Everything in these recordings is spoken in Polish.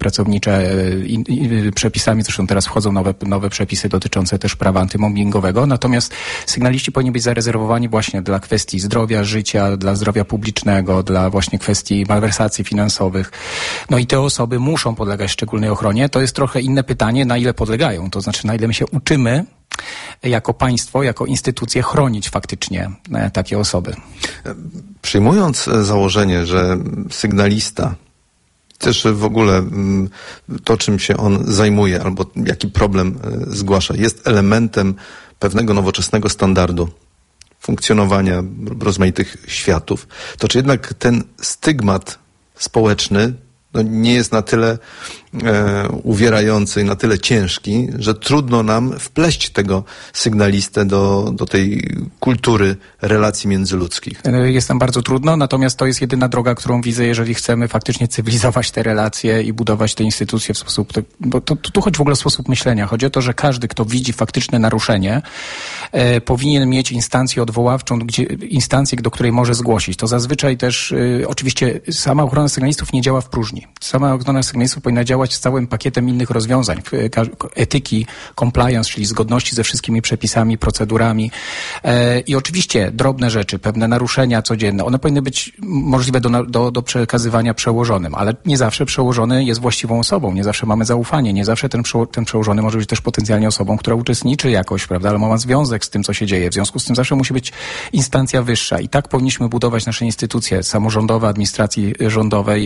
pracownicze przepisami. Zresztą teraz wchodzą nowe przepisy dotyczące też prawa antymobbingowego. Natomiast sygnaliści powinni być zarezerwowani właśnie dla kwestii zdrowia, życia, dla zdrowia publicznego, dla właśnie kwestii malwersacji finansowych. No i te osoby muszą podlegać szczególnej ochronie. To jest trochę inne pytanie, na ile podlegają. To znaczy, na ile my się uczymy jako państwo, jako instytucje chronić faktycznie takie osoby. Przyjmując założenie, że sygnalista, też w ogóle to, czym się on zajmuje albo jaki problem zgłasza, jest elementem pewnego nowoczesnego standardu funkcjonowania rozmaitych światów, to czy jednak ten stygmat społeczny nie jest na tyle uwierający i na tyle ciężki, że trudno nam wpleść tego sygnalistę do tej kultury relacji międzyludzkich? Jest nam bardzo trudno, natomiast to jest jedyna droga, którą widzę, jeżeli chcemy faktycznie cywilizować te relacje i budować te instytucje w sposób... Bo tu chodzi w ogóle o sposób myślenia. Chodzi o to, że każdy, kto widzi faktyczne naruszenie, powinien mieć instancję odwoławczą, instancję, do której może zgłosić. To zazwyczaj też, oczywiście sama ochrona sygnalistów nie działa w próżni. Sama ochrona sygnalistów powinna działać z całym pakietem innych rozwiązań, etyki, compliance, czyli zgodności ze wszystkimi przepisami, procedurami. I oczywiście drobne rzeczy, pewne naruszenia codzienne, one powinny być możliwe do przekazywania przełożonym, ale nie zawsze przełożony jest właściwą osobą, nie zawsze mamy zaufanie, nie zawsze ten przełożony może być też potencjalnie osobą, która uczestniczy jakoś, prawda, ale ma związek z tym, co się dzieje. W związku z tym zawsze musi być instancja wyższa i tak powinniśmy budować nasze instytucje samorządowe, administracji rządowej,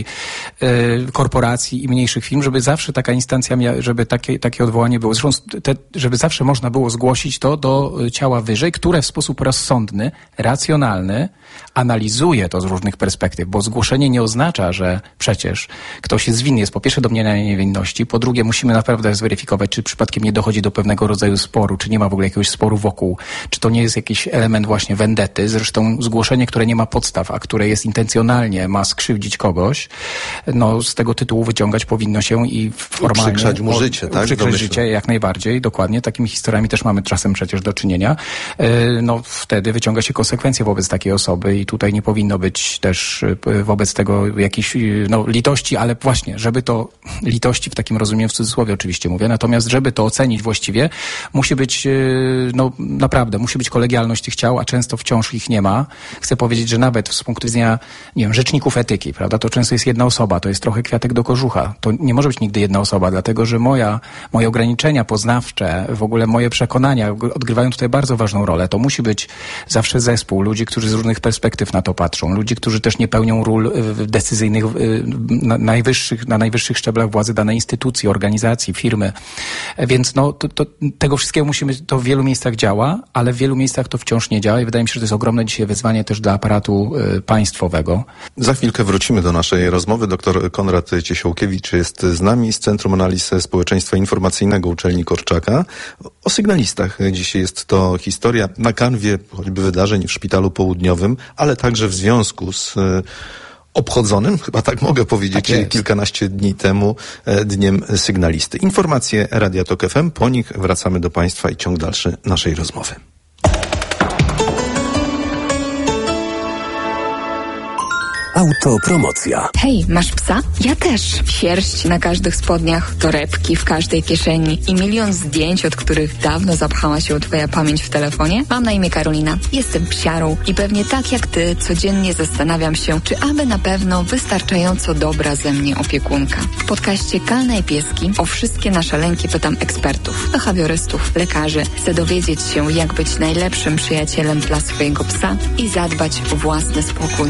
korporacji i mniejszych firm, żeby zawsze taka instancja żeby takie odwołanie było. Zresztą żeby zawsze można było zgłosić to do ciała wyżej, które w sposób rozsądny, racjonalny analizuje to z różnych perspektyw, bo zgłoszenie nie oznacza, że przecież ktoś jest winny. Jest po pierwsze domniemanie niewinności, po drugie musimy naprawdę zweryfikować, czy przypadkiem nie dochodzi do pewnego rodzaju sporu, czy nie ma w ogóle jakiegoś sporu wokół, czy to nie jest jakiś element właśnie wendety. Zresztą zgłoszenie, które nie ma podstaw, a które jest intencjonalnie, ma skrzywdzić kogoś, no z tego tytułu wyciągać powinno się i formalnie... Uprzykrzać mu życie, tak? Uprzykrzać życie, jak najbardziej, dokładnie. Takimi historiami też mamy czasem przecież do czynienia. No wtedy wyciąga się konsekwencje wobec takiej osoby i tutaj nie powinno być też wobec tego jakiejś litości, ale właśnie, żeby to litości w takim rozumieniu, w cudzysłowie oczywiście mówię, natomiast żeby to ocenić właściwie, musi być naprawdę, musi być kolegialność tych ciał, a często wciąż ich nie ma. Chcę powiedzieć, że nawet z punktu widzenia, nie wiem, rzeczników etyki, prawda, to często jest jedna osoba, to jest trochę kwiatek do kożucha. To nie może być nigdy jedna osoba, dlatego że moje ograniczenia poznawcze, w ogóle moje przekonania odgrywają tutaj bardzo ważną rolę. To musi być zawsze zespół ludzi, którzy z różnych perspektyw na to patrzą. Ludzi, którzy też nie pełnią ról decyzyjnych na najwyższych szczeblach władzy danej instytucji, organizacji, firmy. Więc tego wszystkiego to w wielu miejscach działa, ale w wielu miejscach to wciąż nie działa i wydaje mi się, że to jest ogromne dzisiaj wyzwanie też dla aparatu państwowego. Za chwilkę wrócimy do naszej rozmowy. Doktor Konrad Ciesiołkiewicz jest z nami z Centrum Analiz Społeczeństwa Informacyjnego Uczelni Korczaka. O sygnalistach. Dzisiaj jest to historia na kanwie choćby wydarzeń w Szpitalu Południowym, ale także w związku z obchodzonym, chyba tak mogę powiedzieć, kilkanaście dni temu Dniem Sygnalisty. Informacje Radia Tok FM, po nich wracamy do Państwa i ciąg dalszy naszej rozmowy. Autopromocja. Hej, masz psa? Ja też. Sierść na każdych spodniach, torebki w każdej kieszeni i milion zdjęć, od których dawno zapchała się twoja pamięć w telefonie? Mam na imię Karolina. Jestem psiarą i pewnie tak jak ty codziennie zastanawiam się, czy aby na pewno wystarczająco dobra ze mnie opiekunka. W podcaście Kalne i Pieski o wszystkie nasze lęki pytam ekspertów, behawiorystów, lekarzy. Chcę dowiedzieć się, jak być najlepszym przyjacielem dla swojego psa i zadbać o własny spokój.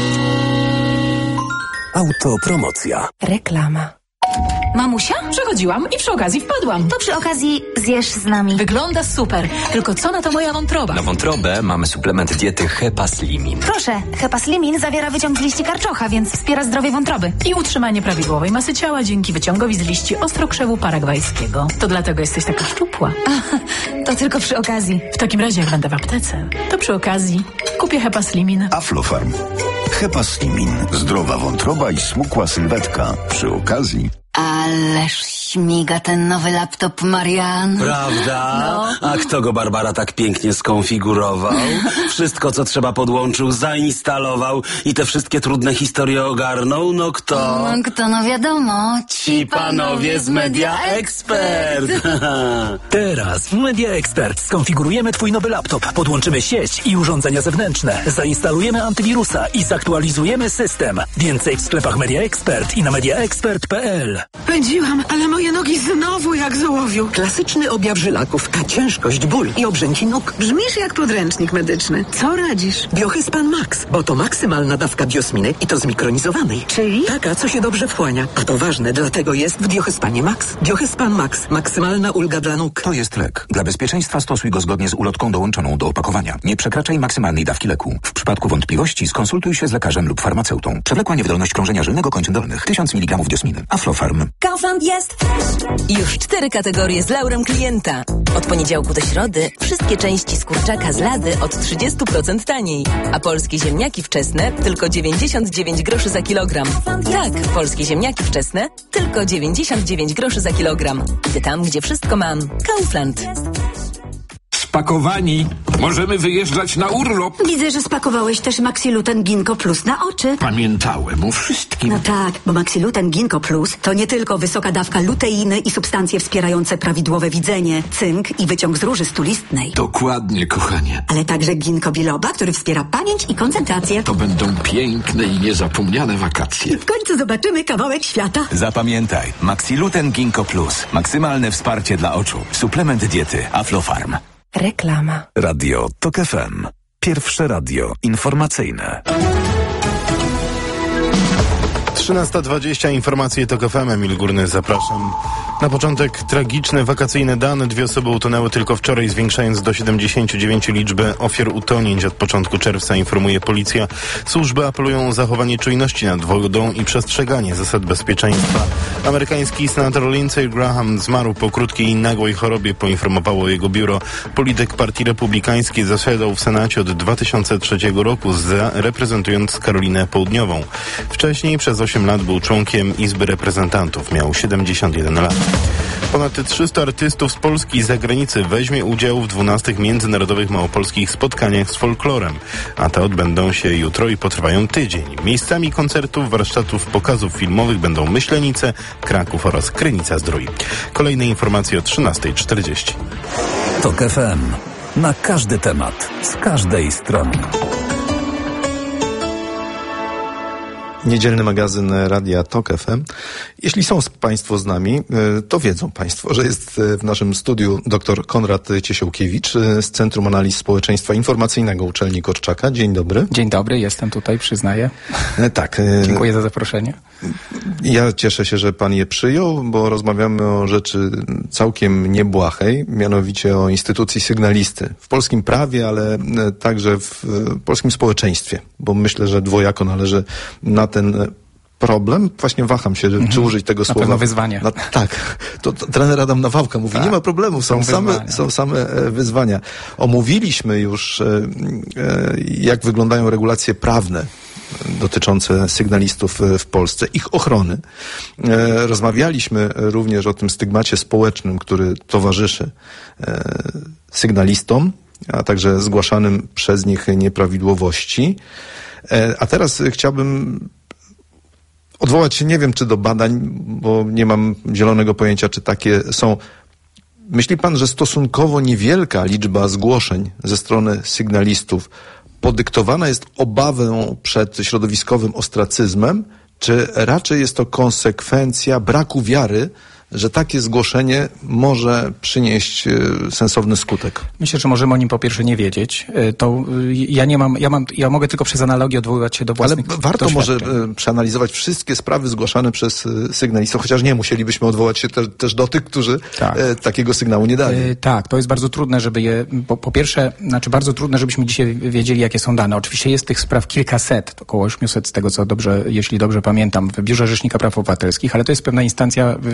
Autopromocja. Reklama. Mamusia? Przechodziłam i przy okazji wpadłam. To przy okazji zjesz z nami. Wygląda super. Tylko co na to moja wątroba? Na wątrobę mamy suplement diety Hepaslimin. Proszę, Hepaslimin zawiera wyciąg z liści karczocha, więc wspiera zdrowie wątroby. I utrzymanie prawidłowej masy ciała dzięki wyciągowi z liści ostrokrzewu paragwajskiego. To dlatego jesteś taka szczupła. To tylko przy okazji. W takim razie, jak będę w aptece, to przy okazji kupię Hepaslimin. Aflofarm. Hepaslimin. Zdrowa wątroba i smukła sylwetka. Przy okazji. Ależ śmiga ten nowy laptop Marian. Prawda? A kto go, Barbara, tak pięknie skonfigurował? Wszystko, co trzeba, podłączył, zainstalował i te wszystkie trudne historie ogarnął? No kto? No wiadomo. Ci panowie z Media Expert. Teraz w Media Expert skonfigurujemy Twój nowy laptop, podłączymy sieć i urządzenia zewnętrzne, zainstalujemy antywirusa i zaktualizujemy system. Więcej w sklepach Media Expert i na mediaexpert.pl. Pędziłam, ale moje nogi znowu jak z ołowiu. Klasyczny objaw żylaków, a ciężkość, ból i obrzęki nóg. Brzmisz jak podręcznik medyczny. Co radzisz? Biohyspan Max, bo to maksymalna dawka biosminy i to zmikronizowanej. Czyli? Taka, co się dobrze wchłania. A to ważne, dlatego jest w Biohyspanie Max. Biohyspan Max. Maksymalna ulga dla nóg. To jest lek. Dla bezpieczeństwa stosuj go zgodnie z ulotką dołączoną do opakowania. Nie przekraczaj maksymalnej dawki leku. W przypadku wątpliwości skonsultuj się z lekarzem lub farmaceutą. Przewlekła niewydolność krążenia żylnego kończyn dolnych. 1000 mg diosminy. Aflofarm. Kaufland jest już 4 kategorie z laurem klienta. Od poniedziałku do środy wszystkie części z kurczaka z Lady od 30% taniej. A polskie ziemniaki wczesne tylko 99 groszy za kilogram. Tak, polskie ziemniaki wczesne tylko 99 groszy za kilogram. Idę tam, gdzie wszystko mam. Kaufland. Spakowani. Możemy wyjeżdżać na urlop. Widzę, że spakowałeś też Maxiluten Ginkgo Plus na oczy. Pamiętałem o wszystkim. No tak, bo Maxiluten Ginkgo Plus to nie tylko wysoka dawka luteiny i substancje wspierające prawidłowe widzenie, cynk i wyciąg z róży stulistnej. Dokładnie, kochanie. Ale także ginkgo biloba, który wspiera pamięć i koncentrację. To będą piękne i niezapomniane wakacje. W końcu zobaczymy kawałek świata. Zapamiętaj. Maxiluten Ginkgo Plus. Maksymalne wsparcie dla oczu. Suplement diety Aflofarm. Reklama. Radio TOK FM. Pierwsze radio informacyjne. 13:20, informacje TOK FM. Emil Górny, zapraszam. Na początek tragiczne wakacyjne dane. 2 osoby utonęły tylko wczoraj, zwiększając do 79 liczbę ofiar utonięć od początku czerwca, informuje policja. Służby apelują o zachowanie czujności nad wodą i przestrzeganie zasad bezpieczeństwa. Amerykański senator Lindsey Graham zmarł po krótkiej i nagłej chorobie, poinformowało jego biuro. Polityk Partii Republikańskiej zasiadał w Senacie od 2003 roku, reprezentując Karolinę Południową. Wcześniej przez 8 lat był członkiem Izby Reprezentantów. Miał 71 lat. Ponad 300 artystów z Polski i zagranicy weźmie udział w 12 międzynarodowych małopolskich spotkaniach z folklorem, a te odbędą się jutro i potrwają tydzień. Miejscami koncertów, warsztatów, pokazów filmowych będą Myślenice, Kraków oraz Krynica-Zdrój. Kolejne informacje o 13:40. TOK FM. Na każdy temat, z każdej strony. Niedzielny magazyn Radia TOK FM. Jeśli są Państwo z nami, to wiedzą Państwo, że jest w naszym studiu dr Konrad Ciesiałkiewicz z Centrum Analiz Społeczeństwa Informacyjnego Uczelni Korczaka. Dzień dobry. Dzień dobry, jestem tutaj, przyznaję. Tak. Dziękuję za zaproszenie. Ja cieszę się, że Pan je przyjął, bo rozmawiamy o rzeczy całkiem niebłahej, mianowicie o instytucji sygnalisty w polskim prawie, ale także w polskim społeczeństwie, bo myślę, że dwojako należy na ten problem. Właśnie waham się, czy użyć tego słowa. Na pewno wyzwanie. Tak. To trener Adam Nawałka mówi, nie ma problemu, są same wyzwania. Omówiliśmy już, jak wyglądają regulacje prawne dotyczące sygnalistów w Polsce, ich ochrony. Rozmawialiśmy również o tym stygmacie społecznym, który towarzyszy sygnalistom, a także zgłaszanym przez nich nieprawidłowości. A teraz chciałbym odwołać się, nie wiem czy do badań, bo nie mam zielonego pojęcia, czy takie są. Myśli pan, że stosunkowo niewielka liczba zgłoszeń ze strony sygnalistów podyktowana jest obawą przed środowiskowym ostracyzmem, czy raczej jest to konsekwencja braku wiary, że takie zgłoszenie może przynieść sensowny skutek? Myślę, że możemy o nim po pierwsze nie wiedzieć. To ja mogę tylko przez analogię odwoływać się do własnych Ale warto może przeanalizować wszystkie sprawy zgłaszane przez sygnalistów, chociaż nie musielibyśmy odwołać się też do tych, którzy takiego sygnału nie dali. Tak, to jest bardzo trudne, żeby je, po pierwsze, bardzo trudne, żebyśmy dzisiaj wiedzieli, jakie są dane. Oczywiście jest tych spraw kilkaset, około 800 z tego, co jeśli dobrze pamiętam, w Biurze Rzecznika Praw Obywatelskich, ale to jest pewna instancja wyższego rzędu,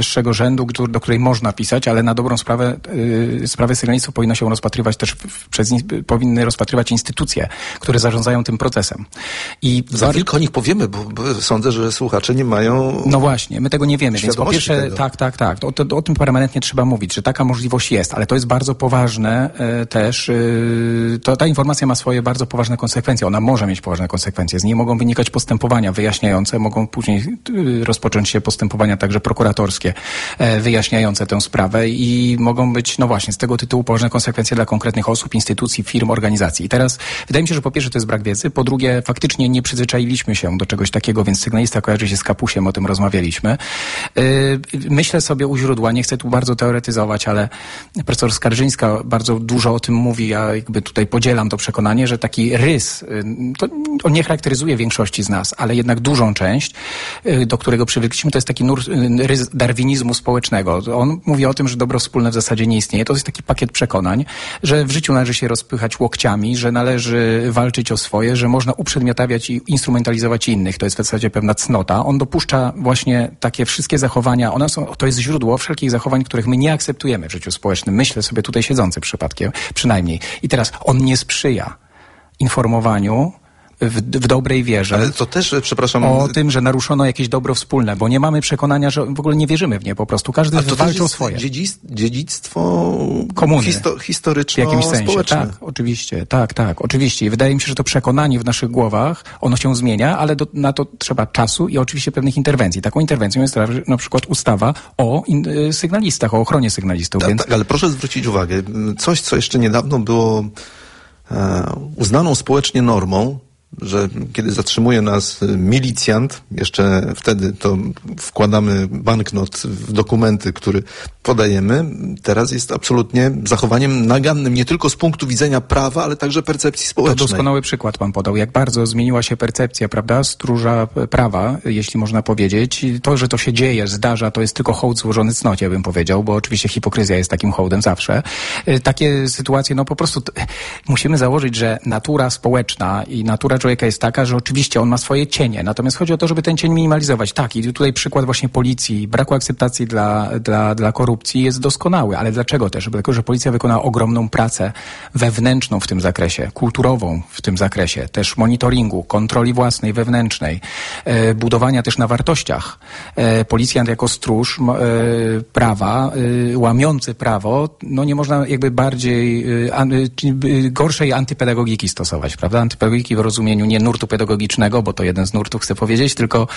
urzędu, do której można pisać, ale na dobrą sprawę sprawy sygnalistów powinno się rozpatrywać też powinny rozpatrywać instytucje, które zarządzają tym procesem. I za chwilkę o nich powiemy, bo sądzę, że słuchacze nie mają... No właśnie, my tego nie wiemy, więc po pierwsze, tak, o tym permanentnie trzeba mówić, że taka możliwość jest, ale to jest bardzo poważne też, ta informacja ma swoje bardzo poważne konsekwencje, ona może mieć poważne konsekwencje, z niej mogą wynikać postępowania wyjaśniające, mogą później rozpocząć się postępowania także prokuratorskie wyjaśniające tę sprawę i mogą być, no właśnie, z tego tytułu poważne konsekwencje dla konkretnych osób, instytucji, firm, organizacji. I teraz wydaje mi się, że po pierwsze to jest brak wiedzy, po drugie faktycznie nie przyzwyczailiśmy się do czegoś takiego, więc sygnalista kojarzy się z kapusiem, o tym rozmawialiśmy. Myślę sobie u źródła, nie chcę tu bardzo teoretyzować, ale profesor Skarżyńska bardzo dużo o tym mówi, ja jakby tutaj podzielam to przekonanie, że taki rys, on nie charakteryzuje większości z nas, ale jednak dużą część, do którego przywykliśmy, to jest taki rys darwinizmu społecznego. On mówi o tym, że dobro wspólne w zasadzie nie istnieje. To jest taki pakiet przekonań, że w życiu należy się rozpychać łokciami, że należy walczyć o swoje, że można uprzedmiotawiać i instrumentalizować innych. To jest w zasadzie pewna cnota. On dopuszcza właśnie takie wszystkie zachowania, to jest źródło wszelkich zachowań, których my nie akceptujemy w życiu społecznym. Myślę sobie tutaj siedzący przypadkiem, przynajmniej. I teraz on nie sprzyja informowaniu w dobrej wierze. Ale to też, przepraszam... O tym, że naruszono jakieś dobro wspólne, bo nie mamy przekonania, że w ogóle nie wierzymy w nie po prostu. Każdy walczy o swoje. Dziedzictwo komuny. Historyczno w jakimś sensie. Społeczne. Tak, oczywiście. Tak, oczywiście. I wydaje mi się, że to przekonanie w naszych głowach, ono się zmienia, ale na to trzeba czasu i oczywiście pewnych interwencji. Taką interwencją jest na przykład ustawa o sygnalistach, o ochronie sygnalistów. Tak, ale proszę zwrócić uwagę. Coś, co jeszcze niedawno było uznaną społecznie normą, że kiedy zatrzymuje nas milicjant, jeszcze wtedy to wkładamy banknot w dokumenty, który podajemy, teraz jest absolutnie zachowaniem nagannym, nie tylko z punktu widzenia prawa, ale także percepcji społecznej. To doskonały przykład pan podał, jak bardzo zmieniła się percepcja, prawda, stróża prawa, jeśli można powiedzieć. To, że to się dzieje, zdarza, to jest tylko hołd złożony cnocie, bym powiedział, bo oczywiście hipokryzja jest takim hołdem zawsze. Takie sytuacje, no po prostu musimy założyć, że natura społeczna i natura człowieka jest taka, że oczywiście on ma swoje cienie, natomiast chodzi o to, żeby ten cień minimalizować. Tak, i tutaj przykład właśnie policji, braku akceptacji dla korupcji jest doskonały, ale dlaczego też? Dlatego, że policja wykonała ogromną pracę wewnętrzną w tym zakresie, kulturową w tym zakresie, też monitoringu, kontroli własnej, wewnętrznej, budowania też na wartościach. Policjant jako stróż prawa, łamiący prawo, no nie można jakby bardziej gorszej antypedagogiki stosować, prawda? Antypedagogiki w rozumieniu nie nurtu pedagogicznego, bo to jeden z nurtów chcę powiedzieć, tylko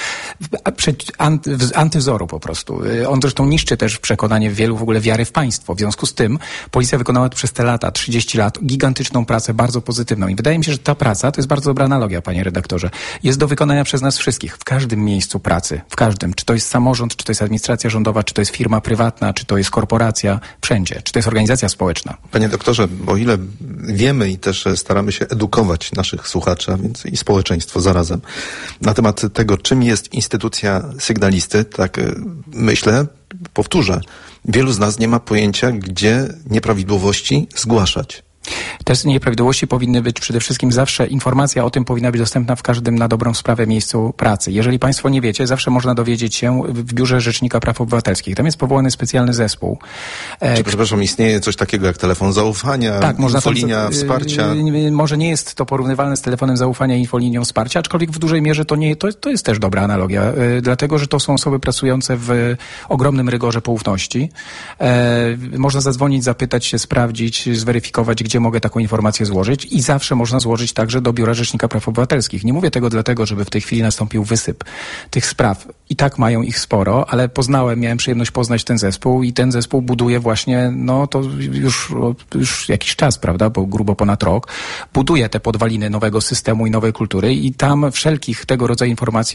antywzoru po prostu. On zresztą niszczy też przekonanie wielu w ogóle wiary w państwo. W związku z tym policja wykonała przez te lata, 30 lat, gigantyczną pracę, bardzo pozytywną. I wydaje mi się, że ta praca, to jest bardzo dobra analogia, panie redaktorze, jest do wykonania przez nas wszystkich, w każdym miejscu pracy, w każdym. Czy to jest samorząd, czy to jest administracja rządowa, czy to jest firma prywatna, czy to jest korporacja, wszędzie. Czy to jest organizacja społeczna. Panie doktorze, o ile wiemy i też staramy się edukować naszych słuchaczy, a więc i społeczeństwo zarazem, na temat tego, czym jest instytucja sygnalisty, tak myślę, powtórzę, wielu z nas nie ma pojęcia, gdzie nieprawidłowości zgłaszać. Te nieprawidłowości powinny być przede wszystkim zawsze, informacja o tym powinna być dostępna w każdym na dobrą sprawę miejscu pracy. Jeżeli państwo nie wiecie, zawsze można dowiedzieć się w Biurze Rzecznika Praw Obywatelskich. Tam jest powołany specjalny zespół. Przepraszam, istnieje coś takiego jak telefon zaufania, tak, infolinia wsparcia? Może nie jest to porównywalne z telefonem zaufania i infolinią wsparcia, aczkolwiek w dużej mierze to jest też dobra analogia, dlatego, że to są osoby pracujące w ogromnym rygorze poufności. Można zadzwonić, zapytać się, sprawdzić, zweryfikować, gdzie mogę taką informację złożyć i zawsze można złożyć także do Biura Rzecznika Praw Obywatelskich. Nie mówię tego dlatego, żeby w tej chwili nastąpił wysyp tych spraw. I tak mają ich sporo, ale miałem przyjemność poznać ten zespół i ten zespół buduje właśnie, no to już jakiś czas, prawda, bo grubo ponad rok, buduje te podwaliny nowego systemu i nowej kultury i tam wszelkie tego rodzaju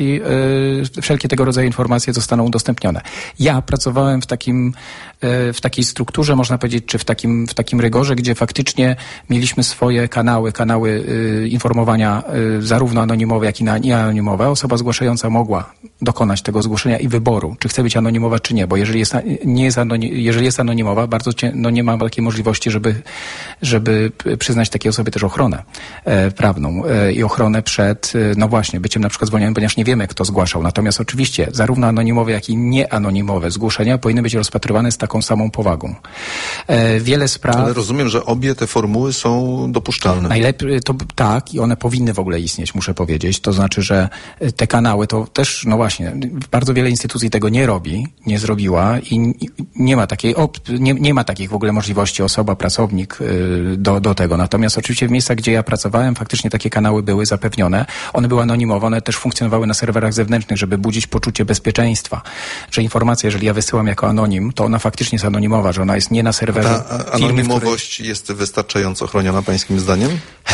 informacje zostaną udostępnione. Ja pracowałem w takiej strukturze, można powiedzieć, czy w takim rygorze, gdzie faktycznie faktycznie mieliśmy swoje kanały informowania zarówno anonimowe, jak i nieanonimowe. Osoba zgłaszająca mogła dokonać tego zgłoszenia i wyboru, czy chce być anonimowa, czy nie, bo jeżeli jest anonimowa, bardzo nie ma takiej możliwości, żeby przyznać takiej osobie też ochronę prawną i ochronę przed, no właśnie, byciem na przykład zwolnionym, ponieważ nie wiemy, kto zgłaszał. Natomiast oczywiście zarówno anonimowe, jak i nieanonimowe zgłoszenia powinny być rozpatrywane z taką samą powagą. Wiele spraw... Ale rozumiem, że obie te formuły są dopuszczalne. Najlepiej to tak i one powinny w ogóle istnieć, muszę powiedzieć. To znaczy, że te kanały to też, no właśnie, bardzo wiele instytucji tego nie robi, nie zrobiła i nie ma takiej nie ma takich w ogóle możliwości osoba, pracownik do tego. Natomiast oczywiście w miejscach, gdzie ja pracowałem, faktycznie takie kanały były zapewnione. One były anonimowe, one też funkcjonowały na serwerach zewnętrznych, żeby budzić poczucie bezpieczeństwa. Że informacja, jeżeli ja wysyłam jako anonim, to ona faktycznie jest anonimowa, że ona jest nie na serwerze Ta anonimowość jest wystarczająco chroniona pańskim zdaniem?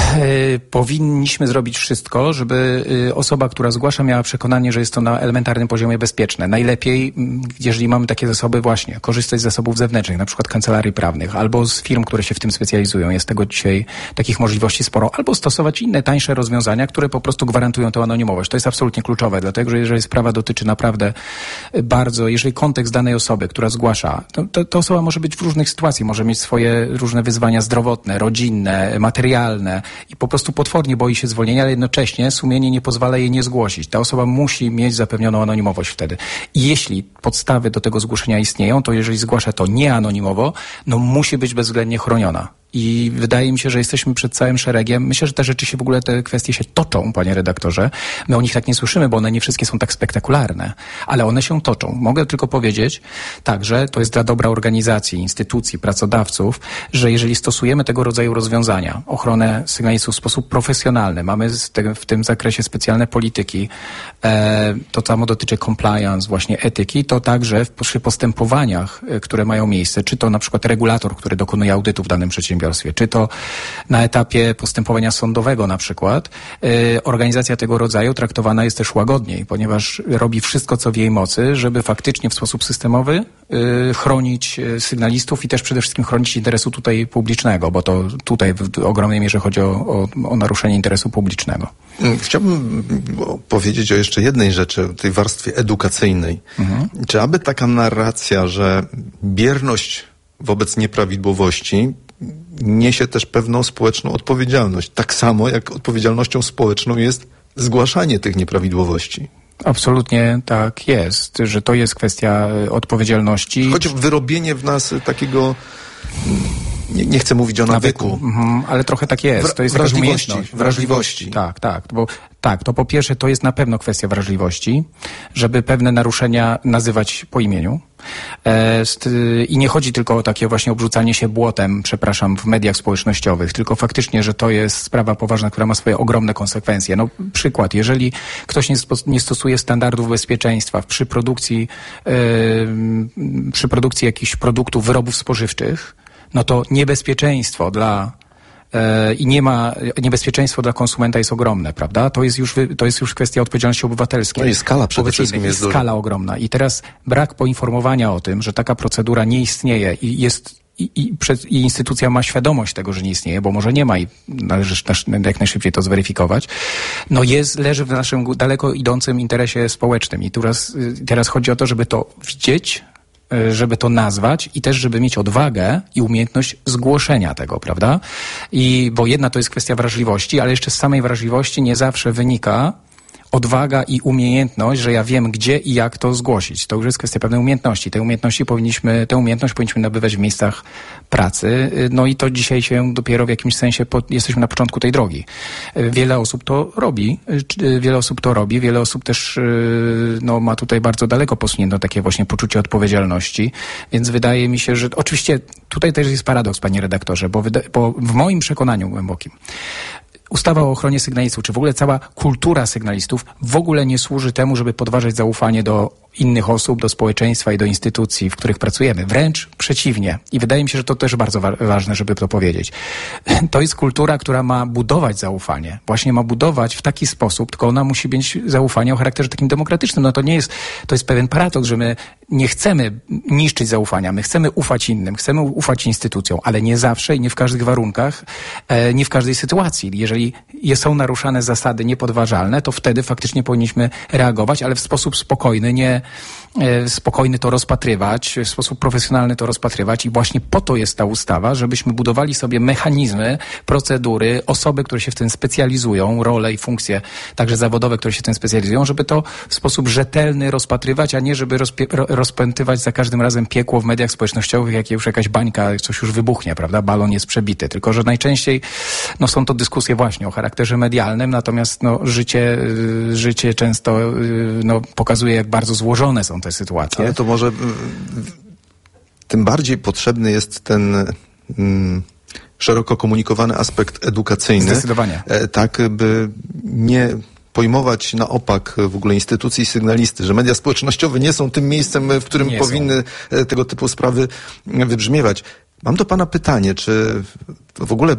Powinniśmy zrobić wszystko, żeby osoba, która zgłasza, miała przekonanie, że jest to na elementarnym poziomie bezpieczne. Najlepiej, jeżeli mamy takie zasoby, właśnie korzystać z zasobów zewnętrznych, na przykład kancelarii prawnych, albo z firm, które się w tym specjalizują. Jest tego dzisiaj takich możliwości sporo. Albo stosować inne, tańsze rozwiązania, które po prostu gwarantują tę anonimowość. To jest absolutnie kluczowe, dlatego że jeżeli sprawa dotyczy naprawdę bardzo, jeżeli kontekst danej osoby, która zgłasza, to osoba może być w różnych sytuacjach, może mieć swoje różne wyzwania zdrowotne, rodzinne, materialne i po prostu potwornie boi się zwolnienia, ale jednocześnie sumienie nie pozwala jej nie zgłosić. Ta osoba musi mieć zapewnioną anonimowość wtedy. I jeśli podstawy do tego zgłoszenia istnieją, to jeżeli zgłasza to nieanonimowo, no musi być bezwzględnie chroniona. I wydaje mi się, że jesteśmy przed całym szeregiem. Myślę, że te rzeczy się w ogóle, te kwestie się toczą, panie redaktorze. My o nich tak nie słyszymy, bo one nie wszystkie są tak spektakularne, ale one się toczą. Mogę tylko powiedzieć także, to jest dla dobra organizacji, instytucji, pracodawców, że jeżeli stosujemy tego rodzaju rozwiązania, ochronę sygnalistów w sposób profesjonalny, mamy w tym zakresie specjalne polityki, to samo dotyczy compliance, właśnie etyki, to także przy postępowaniach, które mają miejsce, czy to na przykład regulator, który dokonuje audytu w danym przedsiębiorstwie, czy to na etapie postępowania sądowego na przykład, organizacja tego rodzaju traktowana jest też łagodniej, ponieważ robi wszystko, co w jej mocy, żeby faktycznie w sposób systemowy chronić sygnalistów i też przede wszystkim chronić interesu tutaj publicznego, bo to tutaj w ogromnej mierze chodzi o naruszenie interesu publicznego. Chciałbym powiedzieć o jeszcze jednej rzeczy, o tej warstwie edukacyjnej. Czy aby taka narracja, że bierność wobec nieprawidłowości niesie też pewną społeczną odpowiedzialność. Tak samo jak odpowiedzialnością społeczną jest zgłaszanie tych nieprawidłowości. Absolutnie tak jest, że to jest kwestia odpowiedzialności. Choć wyrobienie w nas takiego, nie chcę mówić o nawyku. Ale trochę tak jest. To jest wrażliwości. Tak, to po pierwsze to jest na pewno kwestia wrażliwości, żeby pewne naruszenia nazywać po imieniu. I nie chodzi tylko o takie właśnie obrzucanie się błotem, w mediach społecznościowych, tylko faktycznie, że to jest sprawa poważna, która ma swoje ogromne konsekwencje. No przykład, jeżeli ktoś nie stosuje standardów bezpieczeństwa przy produkcji jakichś produktów, wyrobów spożywczych, no to niebezpieczeństwo niebezpieczeństwo dla konsumenta jest ogromne, prawda? To jest już kwestia odpowiedzialności obywatelskiej. No i skala przede wszystkim jest duża. Skala ogromna. I teraz brak poinformowania o tym, że taka procedura nie istnieje i instytucja ma świadomość tego, że nie istnieje, bo może nie ma i należy jak najszybciej to zweryfikować, no leży w naszym daleko idącym interesie społecznym. I teraz chodzi o to, żeby to widzieć, żeby to nazwać i też, żeby mieć odwagę i umiejętność zgłoszenia tego, prawda? Bo jedna to jest kwestia wrażliwości, ale jeszcze z samej wrażliwości nie zawsze wynika odwaga i umiejętność, że ja wiem, gdzie i jak to zgłosić. To już jest kwestia pewnej umiejętności. Tę umiejętność powinniśmy nabywać w miejscach pracy. No i to dzisiaj się dopiero w jakimś sensie jesteśmy na początku tej drogi. Wiele osób to robi. Wiele osób też ma tutaj bardzo daleko posunięte takie właśnie poczucie odpowiedzialności. Więc wydaje mi się, że oczywiście tutaj też jest paradoks, panie redaktorze, bo w moim przekonaniu głębokim ustawa o ochronie sygnalistów, czy w ogóle cała kultura sygnalistów w ogóle nie służy temu, żeby podważyć zaufanie do innych osób, do społeczeństwa i do instytucji, w których pracujemy. Wręcz przeciwnie. I wydaje mi się, że to też bardzo ważne, żeby to powiedzieć. To jest kultura, która ma budować zaufanie. Właśnie ma budować w taki sposób, tylko ona musi mieć zaufanie o charakterze takim demokratycznym. No to jest pewien paradoks, że my nie chcemy niszczyć zaufania. My chcemy ufać innym, chcemy ufać instytucjom, ale nie zawsze i nie w każdych warunkach, nie w każdej sytuacji. Jeżeli są naruszane zasady niepodważalne, to wtedy faktycznie powinniśmy reagować, ale w sposób spokojny, spokojny to rozpatrywać, w sposób profesjonalny to rozpatrywać i właśnie po to jest ta ustawa, żebyśmy budowali sobie mechanizmy, procedury, osoby, które się w tym specjalizują, role i funkcje także zawodowe, które się w tym specjalizują, żeby to w sposób rzetelny rozpatrywać, a nie żeby rozpętywać za każdym razem piekło w mediach społecznościowych, jak już jakaś bańka, coś już wybuchnie, prawda? Balon jest przebity. Tylko że najczęściej są to dyskusje właśnie o charakterze medialnym, natomiast życie często pokazuje, jak bardzo złożone są te sytuacje. Ale to może tym bardziej potrzebny jest ten szeroko komunikowany aspekt edukacyjny. Zdecydowanie. Tak, by nie pojmować na opak w ogóle instytucji sygnalisty, że media społecznościowe nie są tym miejscem, w którym powinny tego typu sprawy wybrzmiewać. Mam do pana pytanie, czy w ogóle,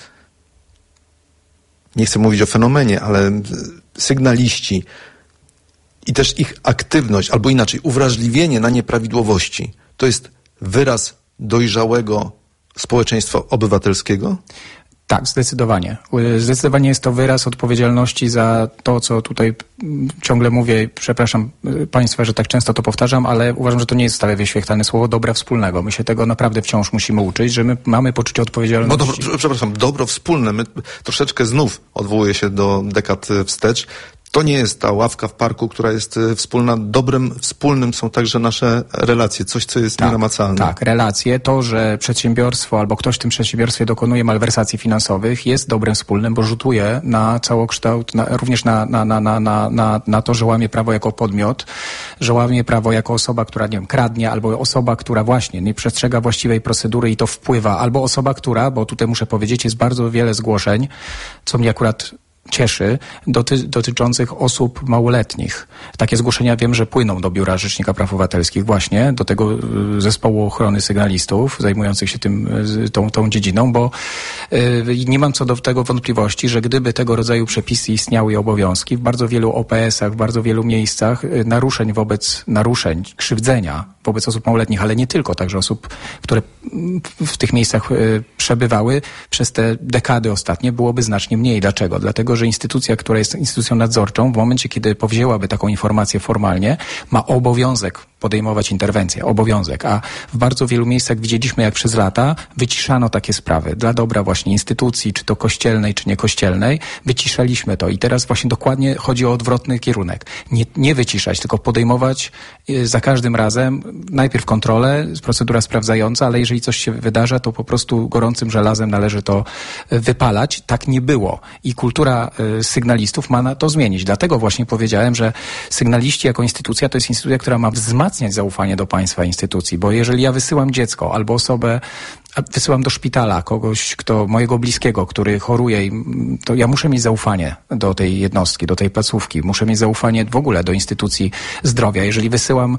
nie chcę mówić o fenomenie, ale sygnaliści i też ich aktywność, albo inaczej, uwrażliwienie na nieprawidłowości, to jest wyraz dojrzałego społeczeństwa obywatelskiego? Tak, zdecydowanie. Zdecydowanie jest to wyraz odpowiedzialności za to, co tutaj ciągle mówię. Przepraszam Państwa, że tak często to powtarzam, ale uważam, że to nie jest stale wyświetlane słowo dobra wspólnego. My się tego naprawdę wciąż musimy uczyć, że my mamy poczucie odpowiedzialności. Dobro wspólne. My troszeczkę znów odwołuję się do dekad wstecz. To nie jest ta ławka w parku, która jest wspólna. Dobrem wspólnym są także nasze relacje, coś, co jest nienamacalne. Tak, relacje. To, że przedsiębiorstwo albo ktoś w tym przedsiębiorstwie dokonuje malwersacji finansowych, jest dobrem wspólnym, bo rzutuje na całokształt, również na to, że łamie prawo jako podmiot, że łamie prawo jako osoba, która, nie wiem, kradnie, albo osoba, która właśnie nie przestrzega właściwej procedury i to wpływa, albo osoba, która, bo tutaj muszę powiedzieć, jest bardzo wiele zgłoszeń, co mnie akurat cieszy, dotyczących osób małoletnich. Takie zgłoszenia wiem, że płyną do Biura Rzecznika Praw Obywatelskich właśnie, do tego zespołu ochrony sygnalistów zajmujących się tą dziedziną, bo nie mam co do tego wątpliwości, że gdyby tego rodzaju przepisy istniały i obowiązki, w bardzo wielu OPS-ach, w bardzo wielu miejscach naruszeń, krzywdzenia wobec osób małoletnich, ale nie tylko, także osób, które w tych miejscach przebywały przez te dekady ostatnie, byłoby znacznie mniej. Dlaczego? Dlatego, że instytucja, która jest instytucją nadzorczą, w momencie, kiedy powzięłaby taką informację formalnie, ma obowiązek podejmować interwencję. Obowiązek. A w bardzo wielu miejscach widzieliśmy, jak przez lata wyciszano takie sprawy. Dla dobra właśnie instytucji, czy to kościelnej, czy niekościelnej, wyciszaliśmy to. I teraz właśnie dokładnie chodzi o odwrotny kierunek. Nie wyciszać, tylko podejmować za każdym razem najpierw kontrolę, procedura sprawdzająca, ale jeżeli coś się wydarza, to po prostu gorącym żelazem należy to wypalać. Tak nie było. I kultura sygnalistów ma na to zmienić. Dlatego właśnie powiedziałem, że sygnaliści jako instytucja to jest instytucja, która ma wzmacniać zaufanie do państwa i instytucji, bo jeżeli ja wysyłam dziecko albo osobę, wysyłam do szpitala kogoś, mojego bliskiego, który choruje, to ja muszę mieć zaufanie do tej jednostki, do tej placówki. Muszę mieć zaufanie w ogóle do instytucji zdrowia. Jeżeli wysyłam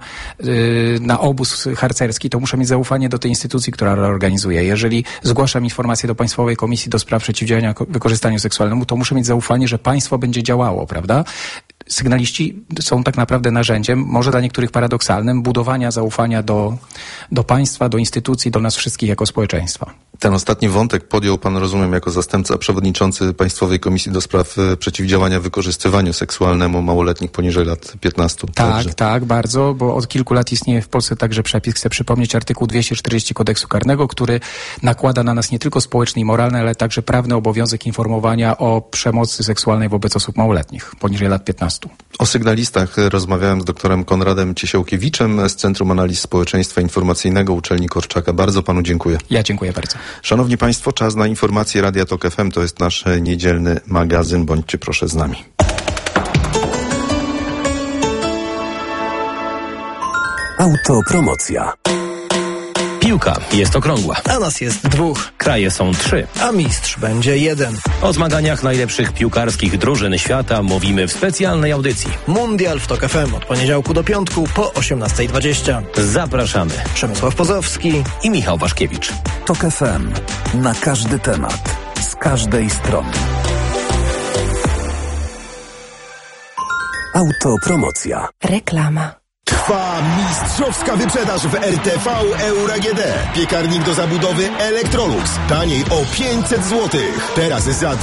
na obóz harcerski, to muszę mieć zaufanie do tej instytucji, która organizuje. Jeżeli zgłaszam informację do Państwowej Komisji do Spraw Przeciwdziałania Wykorzystaniu Seksualnemu, to muszę mieć zaufanie, że państwo będzie działało, prawda? Sygnaliści są tak naprawdę narzędziem, może dla niektórych paradoksalnym, budowania zaufania do państwa, do instytucji, do nas wszystkich jako społeczeństwa. Ten ostatni wątek podjął pan, rozumiem, jako zastępca przewodniczący Państwowej Komisji do Spraw Przeciwdziałania Wykorzystywaniu Seksualnemu małoletnich poniżej lat 15. Tak, bardzo, bo od kilku lat istnieje w Polsce także przepis, chcę przypomnieć, artykuł 240 Kodeksu Karnego, który nakłada na nas nie tylko społeczny i moralny, ale także prawny obowiązek informowania o przemocy seksualnej wobec osób małoletnich poniżej lat 15. O sygnalistach rozmawiałem z doktorem Konradem Ciesiałkiewiczem z Centrum Analiz Społeczeństwa Informacyjnego Uczelni Korczaka. Bardzo panu dziękuję. Ja dziękuję bardzo. Szanowni Państwo, czas na informacje Radia Tok FM. To jest nasz niedzielny magazyn. Bądźcie proszę z nami. Autopromocja. Piłka jest okrągła. A nas jest 2. Kraje są 3. A mistrz będzie 1. O zmaganiach najlepszych piłkarskich drużyn świata mówimy w specjalnej audycji. Mundial w TOK FM od poniedziałku do piątku po 18:20. Zapraszamy. Przemysław Pozowski i Michał Waszkiewicz. TOK FM. Na każdy temat. Z każdej strony. Autopromocja. Reklama. Trwa mistrzowska wyprzedaż w RTV Euro AGD. Piekarnik do zabudowy Electrolux. Taniej o 500 zł. Teraz za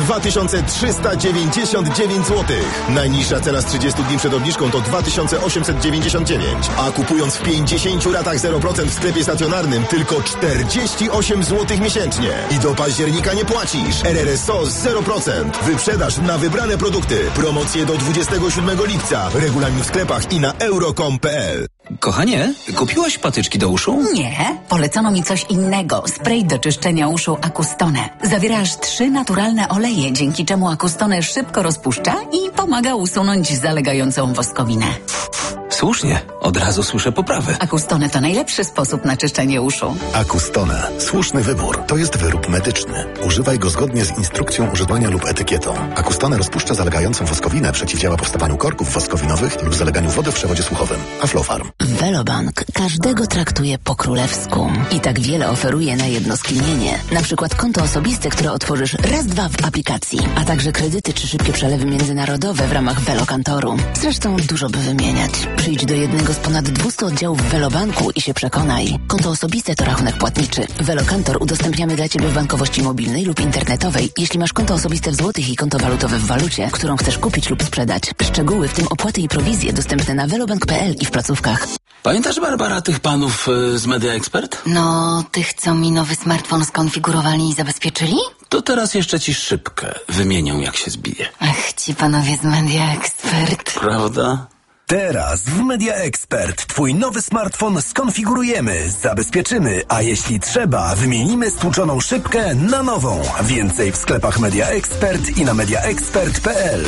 2399 zł. Najniższa cena z 30 dni przed obniżką to 2899. A kupując w 50 ratach 0% w sklepie stacjonarnym tylko 48 zł miesięcznie. I do października nie płacisz. RRSO 0%. Wyprzedaż na wybrane produkty. Promocje do 27 lipca. Regulamin w sklepach i na euro.com.pl. Kochanie, kupiłaś patyczki do uszu? Nie, polecono mi coś innego. Spray do czyszczenia uszu Acustone. Zawiera aż 3 naturalne oleje, dzięki czemu Acustone szybko rozpuszcza i pomaga usunąć zalegającą woskowinę. Słusznie, od razu słyszę poprawę. Acustone to najlepszy sposób na czyszczenie uszu. Acustone. Słuszny wybór. To jest wyrób medyczny. Używaj go zgodnie z instrukcją używania lub etykietą. Acustone rozpuszcza zalegającą woskowinę, przeciwdziała powstawaniu korków woskowinowych lub zaleganiu wody w przewodzie słuchowym. Aflofarm. Velobank każdego traktuje po królewsku i tak wiele oferuje na jedno sklinienie. Na przykład konto osobiste, które otworzysz raz, dwa w aplikacji, a także kredyty czy szybkie przelewy międzynarodowe w ramach Velokantoru. Zresztą dużo by wymieniać. Przyjdź do jednego z ponad 200 oddziałów w Velobanku i się przekonaj. Konto osobiste to rachunek płatniczy. Velokantor udostępniamy dla Ciebie w bankowości mobilnej lub internetowej, jeśli masz konto osobiste w złotych i konto walutowe w walucie, którą chcesz kupić lub sprzedać. Szczegóły, w tym opłaty i prowizje, dostępne na velobank.pl i w placówkach. Pamiętasz, Barbara, tych panów z Media Expert? No, tych, co mi nowy smartfon skonfigurowali i zabezpieczyli? To teraz jeszcze ci szybkę wymienią, jak się zbije. Ach, ci panowie z Media Expert. Prawda? Teraz w Media Expert Twój nowy smartfon skonfigurujemy, zabezpieczymy, a jeśli trzeba, wymienimy stłuczoną szybkę na nową. Więcej w sklepach Media Expert i na mediaexpert.pl.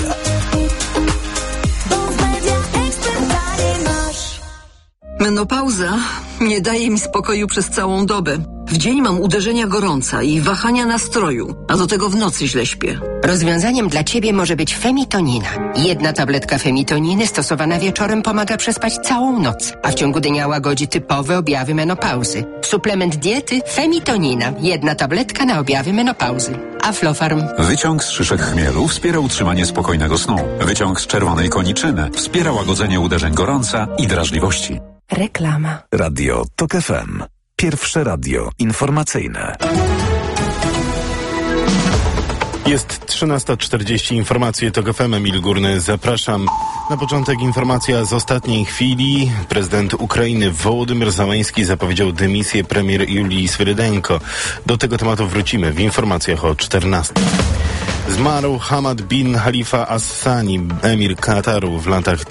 Menopauza nie daje mi spokoju przez całą dobę. W dzień mam uderzenia gorąca i wahania nastroju, a do tego w nocy źle śpię. Rozwiązaniem dla Ciebie może być femitonina. 1 tabletka femitoniny stosowana wieczorem pomaga przespać całą noc, a w ciągu dnia łagodzi typowe objawy menopauzy. Suplement diety femitonina. 1 tabletka na objawy menopauzy. Aflofarm. Wyciąg z szyszek chmielu wspiera utrzymanie spokojnego snu. Wyciąg z czerwonej koniczyny wspiera łagodzenie uderzeń gorąca i drażliwości. Reklama. Radio TOK FM. Pierwsze radio informacyjne. Jest 13:40, informacje TOK FM, Emil Górny, zapraszam. Na początek informacja z ostatniej chwili. Prezydent Ukrainy Wołodymyr Zełenski zapowiedział dymisję premier Julii Swyrydenko. Do tego tematu wrócimy w informacjach o 14. Zmarł Hamad bin Khalifa As-Sani, emir Kataru w latach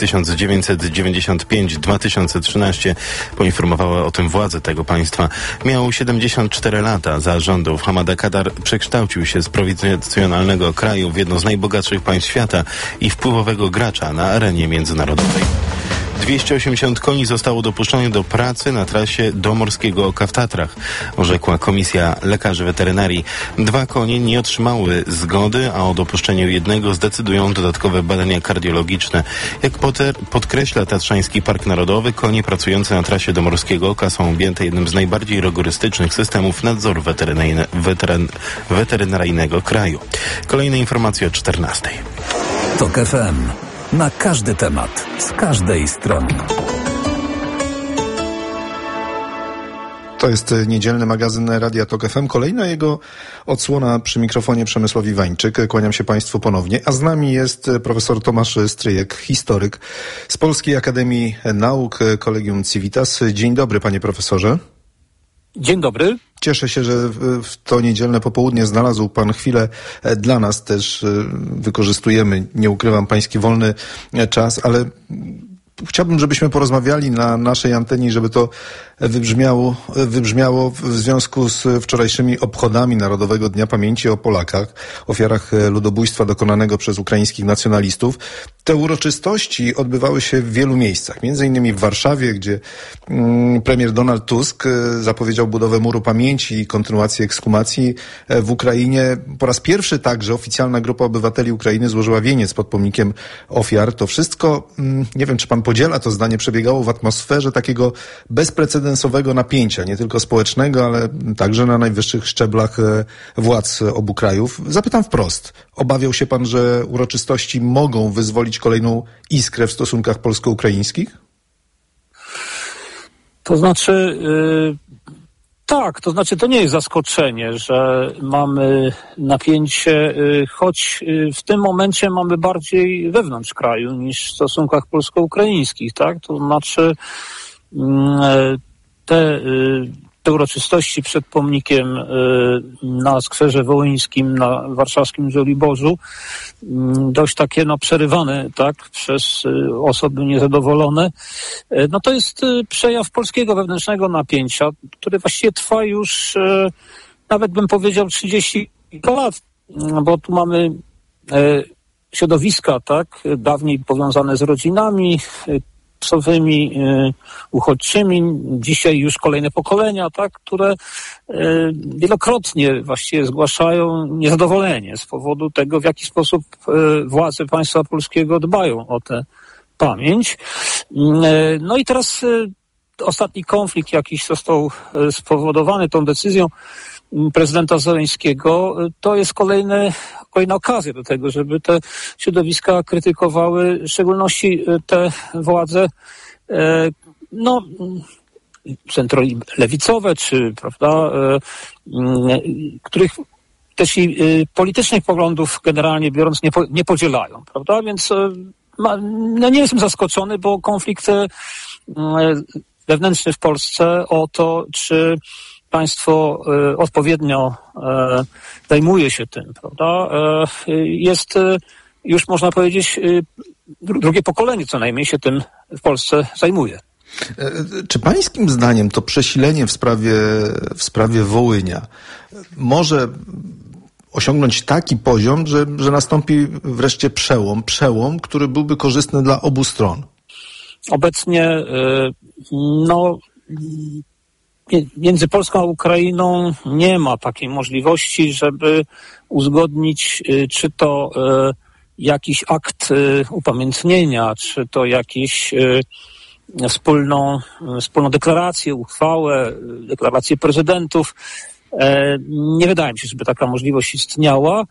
1995-2013. Poinformowała o tym władze tego państwa. Miał 74 lata. Za rządów Hamada Katar przekształcił się z prowincjonalnego kraju w jedno z najbogatszych państw świata i wpływowego gracza na arenie międzynarodowej. 280 koni zostało dopuszczonych do pracy na trasie do Morskiego Oka w Tatrach, orzekła Komisja Lekarzy Weterynarii. 2 konie nie otrzymały zgody, a o dopuszczeniu jednego zdecydują dodatkowe badania kardiologiczne. Jak podkreśla Tatrzański Park Narodowy, konie pracujące na trasie do Morskiego Oka są objęte jednym z najbardziej rygorystycznych systemów nadzoru weterynaryjnego kraju. Kolejne informacje o 14. TOK FM. Na każdy temat, z każdej strony. To jest niedzielny magazyn Radia TOK FM. Kolejna jego odsłona przy mikrofonie Przemysław Iwańczyk. Kłaniam się Państwu ponownie. A z nami jest profesor Tomasz Stryjek, historyk z Polskiej Akademii Nauk, Collegium Civitas. Dzień dobry, panie profesorze. Dzień dobry. Cieszę się, że w to niedzielne popołudnie znalazł pan chwilę dla nas. Też wykorzystujemy, nie ukrywam, pański wolny czas, ale chciałbym, żebyśmy porozmawiali na naszej antenie, żeby to wybrzmiało w związku z wczorajszymi obchodami Narodowego Dnia Pamięci o Polakach, ofiarach ludobójstwa dokonanego przez ukraińskich nacjonalistów. Te uroczystości odbywały się w wielu miejscach, między innymi w Warszawie, gdzie premier Donald Tusk zapowiedział budowę muru pamięci i kontynuację ekshumacji. W Ukrainie po raz pierwszy także oficjalna grupa obywateli Ukrainy złożyła wieniec pod pomnikiem ofiar. To wszystko, nie wiem, czy pan podziela to zdanie, przebiegało w atmosferze takiego bezprecedensowego napięcia, nie tylko społecznego, ale także na najwyższych szczeblach władz obu krajów. Zapytam wprost. Obawiał się pan, że uroczystości mogą wyzwolić kolejną iskrę w stosunkach polsko-ukraińskich? To znaczy, tak, to znaczy to nie jest zaskoczenie, że mamy napięcie, choć w tym momencie mamy bardziej wewnątrz kraju niż w stosunkach polsko-ukraińskich, tak? To znaczy te uroczystości przed pomnikiem na Skwerze Wołyńskim, na warszawskim Żoliborzu, dość takie przerywane, tak, przez osoby niezadowolone. No to jest przejaw polskiego wewnętrznego napięcia, które właściwie trwa już nawet bym powiedział 30 lat, bo tu mamy środowiska, tak, dawniej powiązane z rodzinami psowymi, uchodźczymi, dzisiaj już kolejne pokolenia, tak, które wielokrotnie właściwie zgłaszają niezadowolenie z powodu tego, w jaki sposób władze państwa polskiego dbają o tę pamięć. No i teraz ostatni konflikt jakiś został spowodowany tą decyzją prezydenta Zełenskiego, to jest kolejna okazja do tego, żeby te środowiska krytykowały, w szczególności te władze, centrolewicowe, czy, prawda, których też i politycznych poglądów generalnie biorąc nie podzielają, prawda, więc nie jestem zaskoczony, bo konflikt wewnętrzny w Polsce o to, czy państwo odpowiednio zajmuje się tym, prawda? Jest już, można powiedzieć, drugie pokolenie co najmniej się tym w Polsce zajmuje. Czy pańskim zdaniem to przesilenie w sprawie Wołynia może osiągnąć taki poziom, że nastąpi wreszcie przełom, który byłby korzystny dla obu stron? Obecnie, między Polską a Ukrainą nie ma takiej możliwości, żeby uzgodnić, czy to jakiś akt upamiętnienia, czy to jakieś wspólną deklarację, uchwałę, deklarację prezydentów. Nie wydaje mi się, żeby taka możliwość istniała.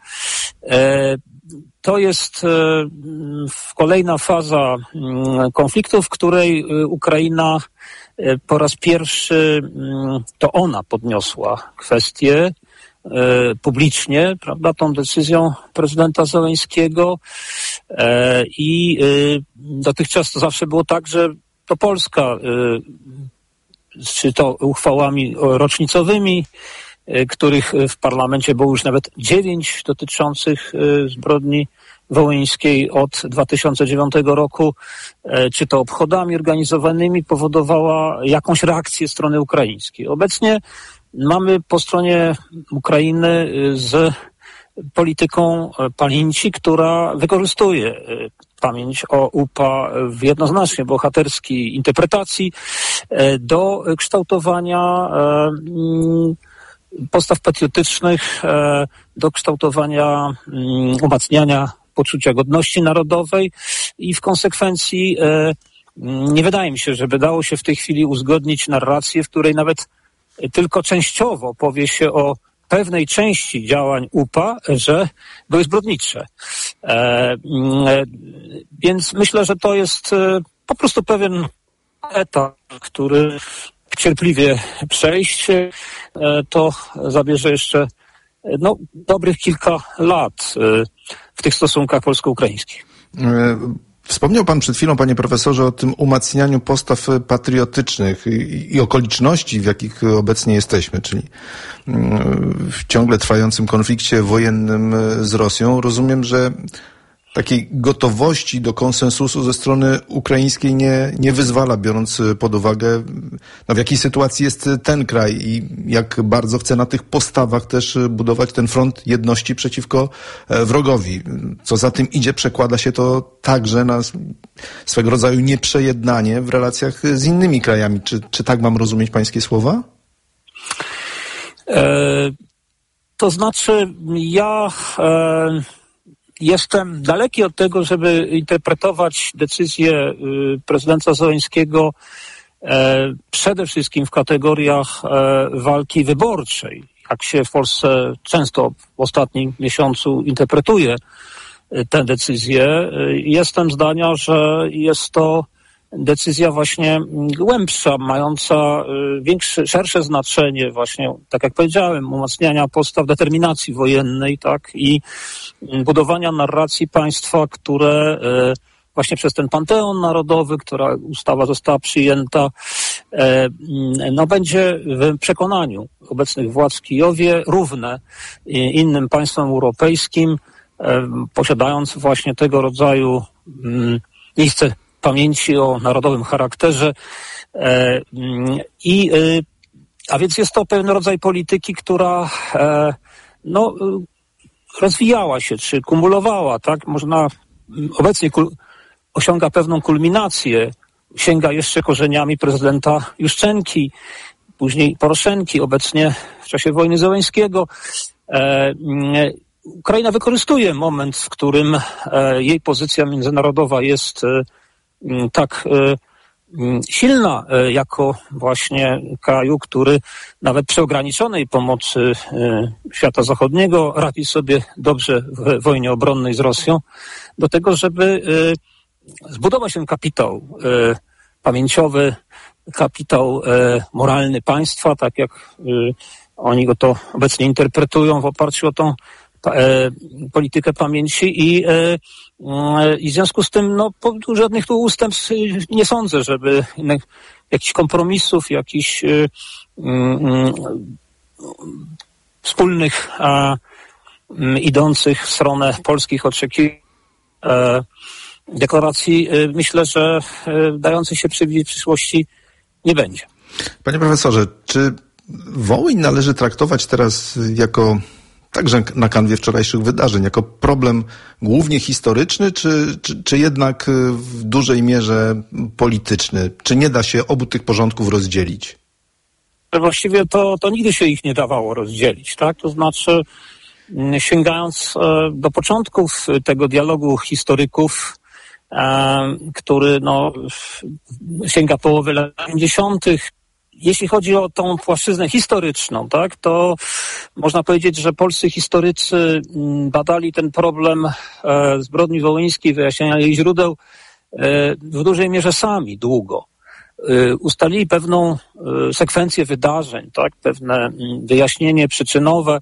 To jest kolejna faza konfliktu, w której Ukraina po raz pierwszy to ona podniosła kwestię publicznie, prawda, tą decyzją prezydenta Zełenskiego i dotychczas to zawsze było tak, że to Polska, czy to uchwałami rocznicowymi, których w parlamencie było już nawet 9 dotyczących zbrodni wołyńskiej od 2009 roku, czy to obchodami organizowanymi, powodowała jakąś reakcję strony ukraińskiej. Obecnie mamy po stronie Ukrainy z polityką pamięci, która wykorzystuje pamięć o UPA w jednoznacznie bohaterskiej interpretacji do kształtowania postaw patriotycznych, do kształtowania, umacniania poczucia godności narodowej i w konsekwencji nie wydaje mi się, żeby dało się w tej chwili uzgodnić narrację, w której nawet tylko częściowo powie się o pewnej części działań UPA, że były zbrodnicze. Więc myślę, że to jest po prostu pewien etap, który cierpliwie przejść, to zabierze jeszcze dobrych kilka lat w tych stosunkach polsko-ukraińskich. Wspomniał pan przed chwilą, panie profesorze, o tym umacnianiu postaw patriotycznych i okoliczności, w jakich obecnie jesteśmy, czyli w ciągle trwającym konflikcie wojennym z Rosją. Rozumiem, że takiej gotowości do konsensusu ze strony ukraińskiej nie wyzwala, biorąc pod uwagę, w jakiej sytuacji jest ten kraj i jak bardzo chce na tych postawach też budować ten front jedności przeciwko wrogowi. Co za tym idzie, przekłada się to także na swego rodzaju nieprzejednanie w relacjach z innymi krajami. Czy tak mam rozumieć pańskie słowa? To znaczy, ja jestem daleki od tego, żeby interpretować decyzję prezydenta Zełenskiego przede wszystkim w kategoriach walki wyborczej, jak się w Polsce często w ostatnim miesiącu interpretuje tę decyzję. Jestem zdania, że jest to decyzja właśnie głębsza, mająca szersze znaczenie właśnie, tak jak powiedziałem, umacniania podstaw determinacji wojennej, tak, i budowania narracji państwa, które właśnie przez ten Panteon Narodowy, która ustawa została przyjęta, będzie w przekonaniu obecnych władz w Kijowie równe innym państwom europejskim, posiadając właśnie tego rodzaju miejsce pamięci o narodowym charakterze. A więc jest to pewien rodzaj polityki, która rozwijała się, czy kumulowała, tak? Można obecnie osiąga pewną kulminację, sięga jeszcze korzeniami prezydenta Juszczenki, później Poroszenki, obecnie w czasie wojny Zełenskiego. Ukraina wykorzystuje moment, w którym jej pozycja międzynarodowa jest tak silna jako właśnie kraju, który nawet przy ograniczonej pomocy świata zachodniego radzi sobie dobrze w wojnie obronnej z Rosją, do tego, żeby zbudować ten kapitał pamięciowy, kapitał moralny państwa, tak jak oni go to obecnie interpretują w oparciu o tą politykę pamięci i w związku z tym żadnych tu ustępstw nie sądzę, żeby jakichś kompromisów, jakichś wspólnych idących w stronę polskich oczekiwań deklaracji, myślę, że dających się przewidzieć w przyszłości nie będzie. Panie profesorze, czy Wołyń należy traktować teraz jako, także na kanwie wczorajszych wydarzeń, jako problem głównie historyczny, czy jednak w dużej mierze polityczny? Czy nie da się obu tych porządków rozdzielić? Właściwie to nigdy się ich nie dawało rozdzielić, tak? To znaczy, sięgając do początków tego dialogu historyków, który sięga połowy lat 50., jeśli chodzi o tą płaszczyznę historyczną, tak, to można powiedzieć, że polscy historycy badali ten problem zbrodni wołyńskiej, wyjaśniania jej źródeł w dużej mierze sami, długo. Ustalili pewną sekwencję wydarzeń, tak, pewne wyjaśnienie przyczynowe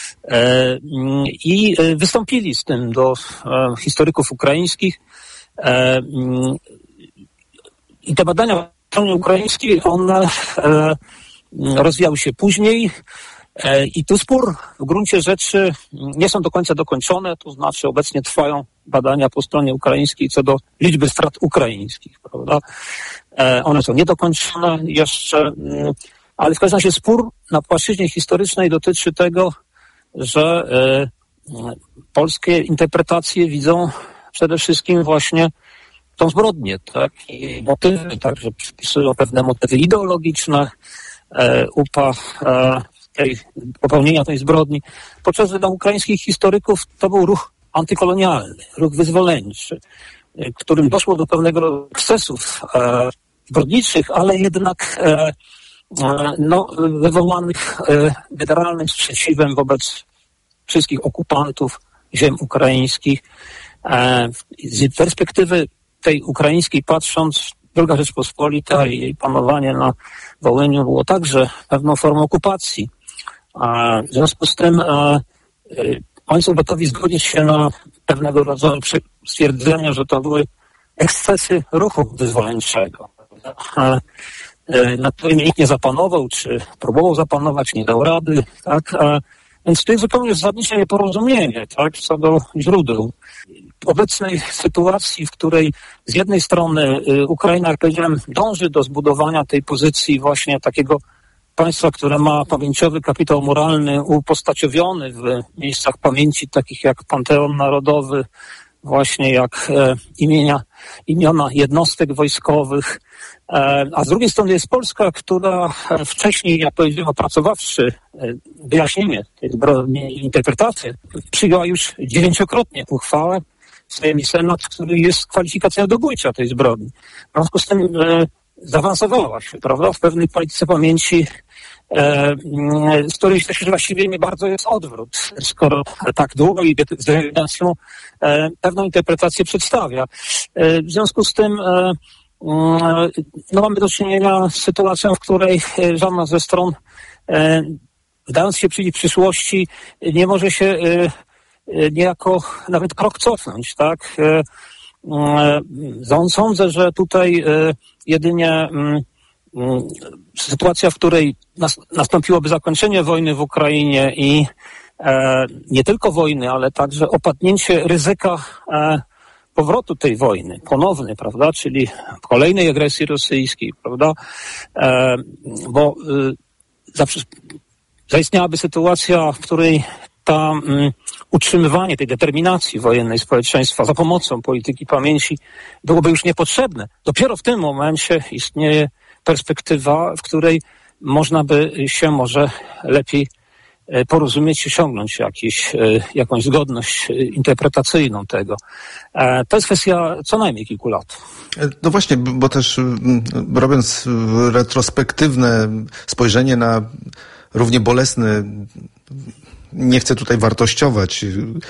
i wystąpili z tym do historyków ukraińskich. I te badania w stronie ukraińskiej, one rozwijały się później i tu spór w gruncie rzeczy nie są do końca dokończone, to znaczy obecnie trwają badania po stronie ukraińskiej co do liczby strat ukraińskich, prawda? One są niedokończone jeszcze, ale w każdym razie spór na płaszczyźnie historycznej dotyczy tego, że polskie interpretacje widzą przede wszystkim właśnie tą zbrodnię, tak, i motywy, także przypisują pewne motywy ideologiczne popełnienia tej zbrodni. Podczas dla ukraińskich historyków to był ruch antykolonialny, ruch wyzwoleńczy, w którym doszło do pewnego ekscesów zbrodniczych, ale jednak wywołanych generalnym sprzeciwem wobec wszystkich okupantów ziem ukraińskich. Z perspektywy tej ukraińskiej patrząc, II Rzeczpospolita i jej panowanie na Wołyniu było także pewną formą okupacji. W związku z tym oni są gotowi zgodzić się na pewnego rodzaju stwierdzenie, że to były ekscesy ruchu wyzwoleńczego, nad którymi nikt nie zapanował, czy próbował zapanować, nie dał rady, tak? Więc to jest zupełnie zasadnicze nieporozumienie, tak, co do źródeł. obecnej sytuacji, w której z jednej strony Ukraina, jak powiedziałem, dąży do zbudowania tej pozycji właśnie takiego państwa, które ma pamięciowy kapitał moralny upostaciowany w miejscach pamięci, takich jak Panteon Narodowy, właśnie jak imiona jednostek wojskowych, a z drugiej strony jest Polska, która wcześniej, jak powiedziałem, opracowawszy wyjaśnienie tej zbrodni, interpretację, przyjęła już 9-krotnie uchwałę w Sejmie Senat, który jest kwalifikacją dobójcza tej zbrodni. W związku z tym zaawansowała się, prawda, w pewnej polityce pamięci, z której też właściwie nie bardzo jest odwrót, skoro tak długo i z ewidencją pewną interpretację przedstawia. W związku z tym mamy do czynienia z sytuacją, w której żadna ze stron, wdając się w przyszłości, nie może się niejako nawet krok cofnąć, tak? Sądzę, że tutaj jedynie sytuacja, w której nastąpiłoby zakończenie wojny w Ukrainie i nie tylko wojny, ale także opadnięcie ryzyka powrotu tej wojny, ponownej, prawda, czyli kolejnej agresji rosyjskiej, prawda, bo zaistniałaby sytuacja, w której utrzymywanie tej determinacji wojennej społeczeństwa za pomocą polityki pamięci byłoby już niepotrzebne. Dopiero w tym momencie istnieje perspektywa, w której można by się może lepiej porozumieć, osiągnąć jakąś zgodność interpretacyjną tego. To jest kwestia co najmniej kilku lat. No właśnie, bo też robiąc retrospektywne spojrzenie na równie bolesny, nie chcę tutaj wartościować,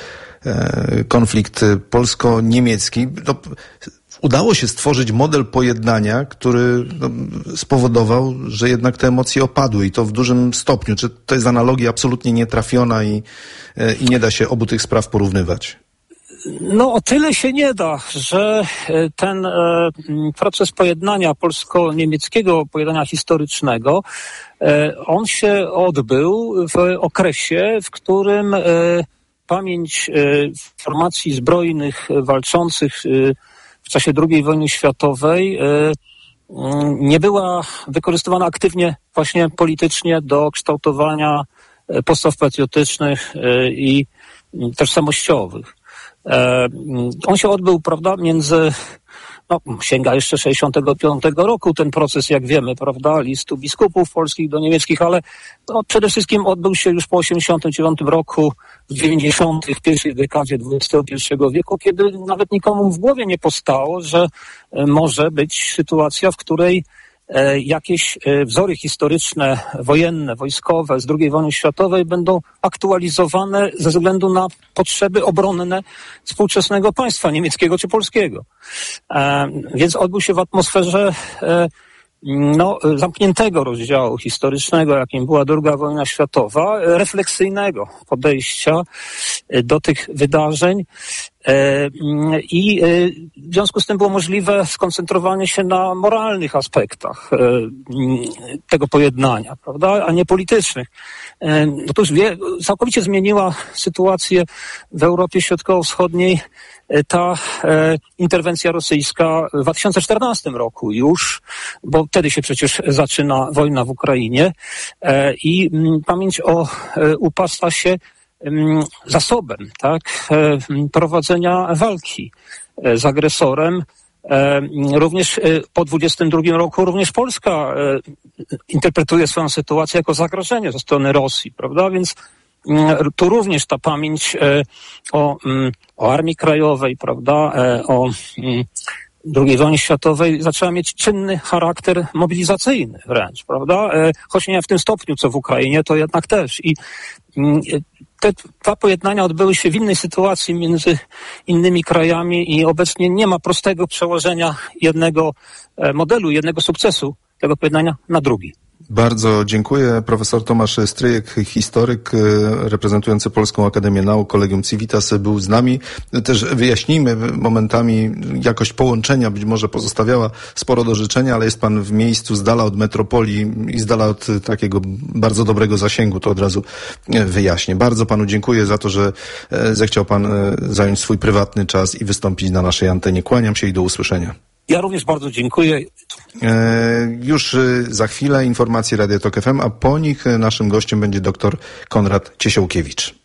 konflikt polsko-niemiecki, udało się stworzyć model pojednania, który spowodował, że jednak te emocje opadły i to w dużym stopniu. Czy to jest analogia absolutnie nietrafiona i nie da się obu tych spraw porównywać? No o tyle się nie da, że ten proces pojednania polsko-niemieckiego, pojednania historycznego, on się odbył w okresie, w którym pamięć formacji zbrojnych walczących w czasie II wojny światowej nie była wykorzystywana aktywnie właśnie politycznie do kształtowania postaw patriotycznych i tożsamościowych. On się odbył, prawda, sięga jeszcze 65 roku ten proces, jak wiemy, prawda, listu biskupów polskich do niemieckich, ale przede wszystkim odbył się już po 89 roku, w 90. pierwszej dekadzie XXI wieku, kiedy nawet nikomu w głowie nie postało, że może być sytuacja, w której jakieś wzory historyczne, wojenne, wojskowe z II wojny światowej będą aktualizowane ze względu na potrzeby obronne współczesnego państwa niemieckiego czy polskiego. Więc odbył się w atmosferze zamkniętego rozdziału historycznego, jakim była II wojna światowa, refleksyjnego podejścia do tych wydarzeń i w związku z tym było możliwe skoncentrowanie się na moralnych aspektach tego pojednania, prawda, a nie politycznych. To już całkowicie zmieniła sytuację w Europie Środkowo-Wschodniej ta interwencja rosyjska w 2014 roku już, bo wtedy się przecież zaczyna wojna w Ukrainie i pamięć o UPA stała się zasobem, tak, prowadzenia walki z agresorem. Również po 22 roku również Polska interpretuje swoją sytuację jako zagrożenie ze strony Rosji, prawda? Więc tu również ta pamięć o Armii Krajowej, prawda, o II wojnie światowej zaczęła mieć czynny charakter mobilizacyjny wręcz, prawda? Choć nie w tym stopniu, co w Ukrainie, to jednak też. I te dwa pojednania odbyły się w innej sytuacji między innymi krajami i obecnie nie ma prostego przełożenia jednego modelu, jednego sukcesu tego pojednania na drugi. Bardzo dziękuję. Profesor Tomasz Stryjek, historyk reprezentujący Polską Akademię Nauk, Collegium Civitas, był z nami. Też wyjaśnijmy momentami, jakość połączenia być może pozostawiała sporo do życzenia, ale jest pan w miejscu z dala od metropolii i z dala od takiego bardzo dobrego zasięgu, to od razu wyjaśnię. Bardzo panu dziękuję za to, że zechciał pan zająć swój prywatny czas i wystąpić na naszej antenie. Kłaniam się i do usłyszenia. Ja również bardzo dziękuję. Już za chwilę informacje Radia Tok FM, a po nich naszym gościem będzie dr Konrad Ciesiałkiewicz.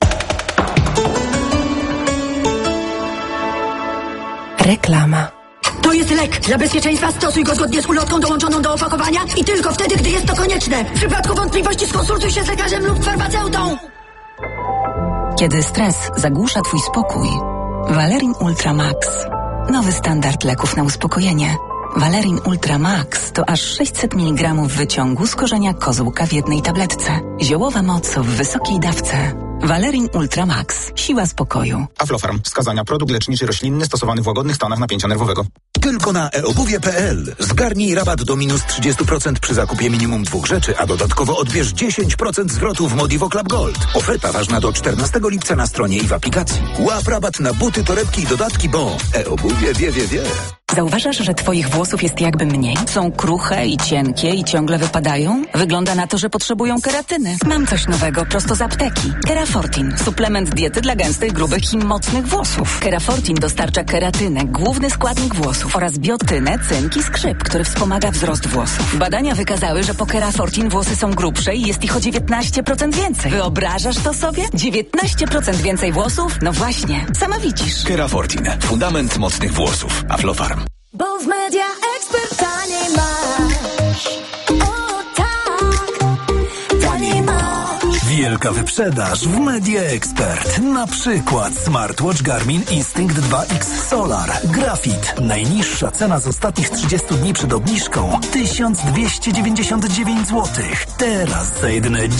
Reklama. To jest lek. Dla bezpieczeństwa stosuj go zgodnie z ulotką dołączoną do opakowania i tylko wtedy, gdy jest to konieczne. W przypadku wątpliwości skonsultuj się z lekarzem lub farmaceutą. Kiedy stres zagłusza twój spokój, Valerin Ultra Max. Nowy standard leków na uspokojenie. Valerin Ultra Max to aż 600 mg wyciągu z korzenia kozłka w jednej tabletce. Ziołowa moc w wysokiej dawce. Valerin Ultra Max. Siła spokoju. Aflofarm. Wskazania. Produkt leczniczy roślinny stosowany w łagodnych stanach napięcia nerwowego. Tylko na eobuwie.pl. Zgarnij rabat do minus 30% przy zakupie minimum 2 rzeczy, a dodatkowo odbierz 10% zwrotu w Modivo Club Gold. Oferta ważna do 14 lipca na stronie i w aplikacji. Łap rabat na buty, torebki i dodatki, bo eobuwie wie. Zauważasz, że twoich włosów jest jakby mniej? Są kruche i cienkie i ciągle wypadają? Wygląda na to, że potrzebują keratyny. Mam coś nowego prosto z apteki. Kerafortin. Suplement diety dla gęstych, grubych i mocnych włosów. Kerafortin dostarcza keratynę, główny składnik włosów, oraz biotynę, cynk i skrzyp, który wspomaga wzrost włosów. Badania wykazały, że po Kerafortin włosy są grubsze i jest ich o 19% więcej. Wyobrażasz to sobie? 19% więcej włosów? No właśnie, sama widzisz. Kerafortin. Fundament mocnych włosów. Aflofarm. Bo w Media Expert taniej masz. O tak, taniej masz. Wielka wyprzedaż w Media Expert. Na przykład smartwatch Garmin Instinct 2X Solar Graphite. Najniższa cena z ostatnich 30 dni przed obniżką 1299 zł. Teraz za jedyne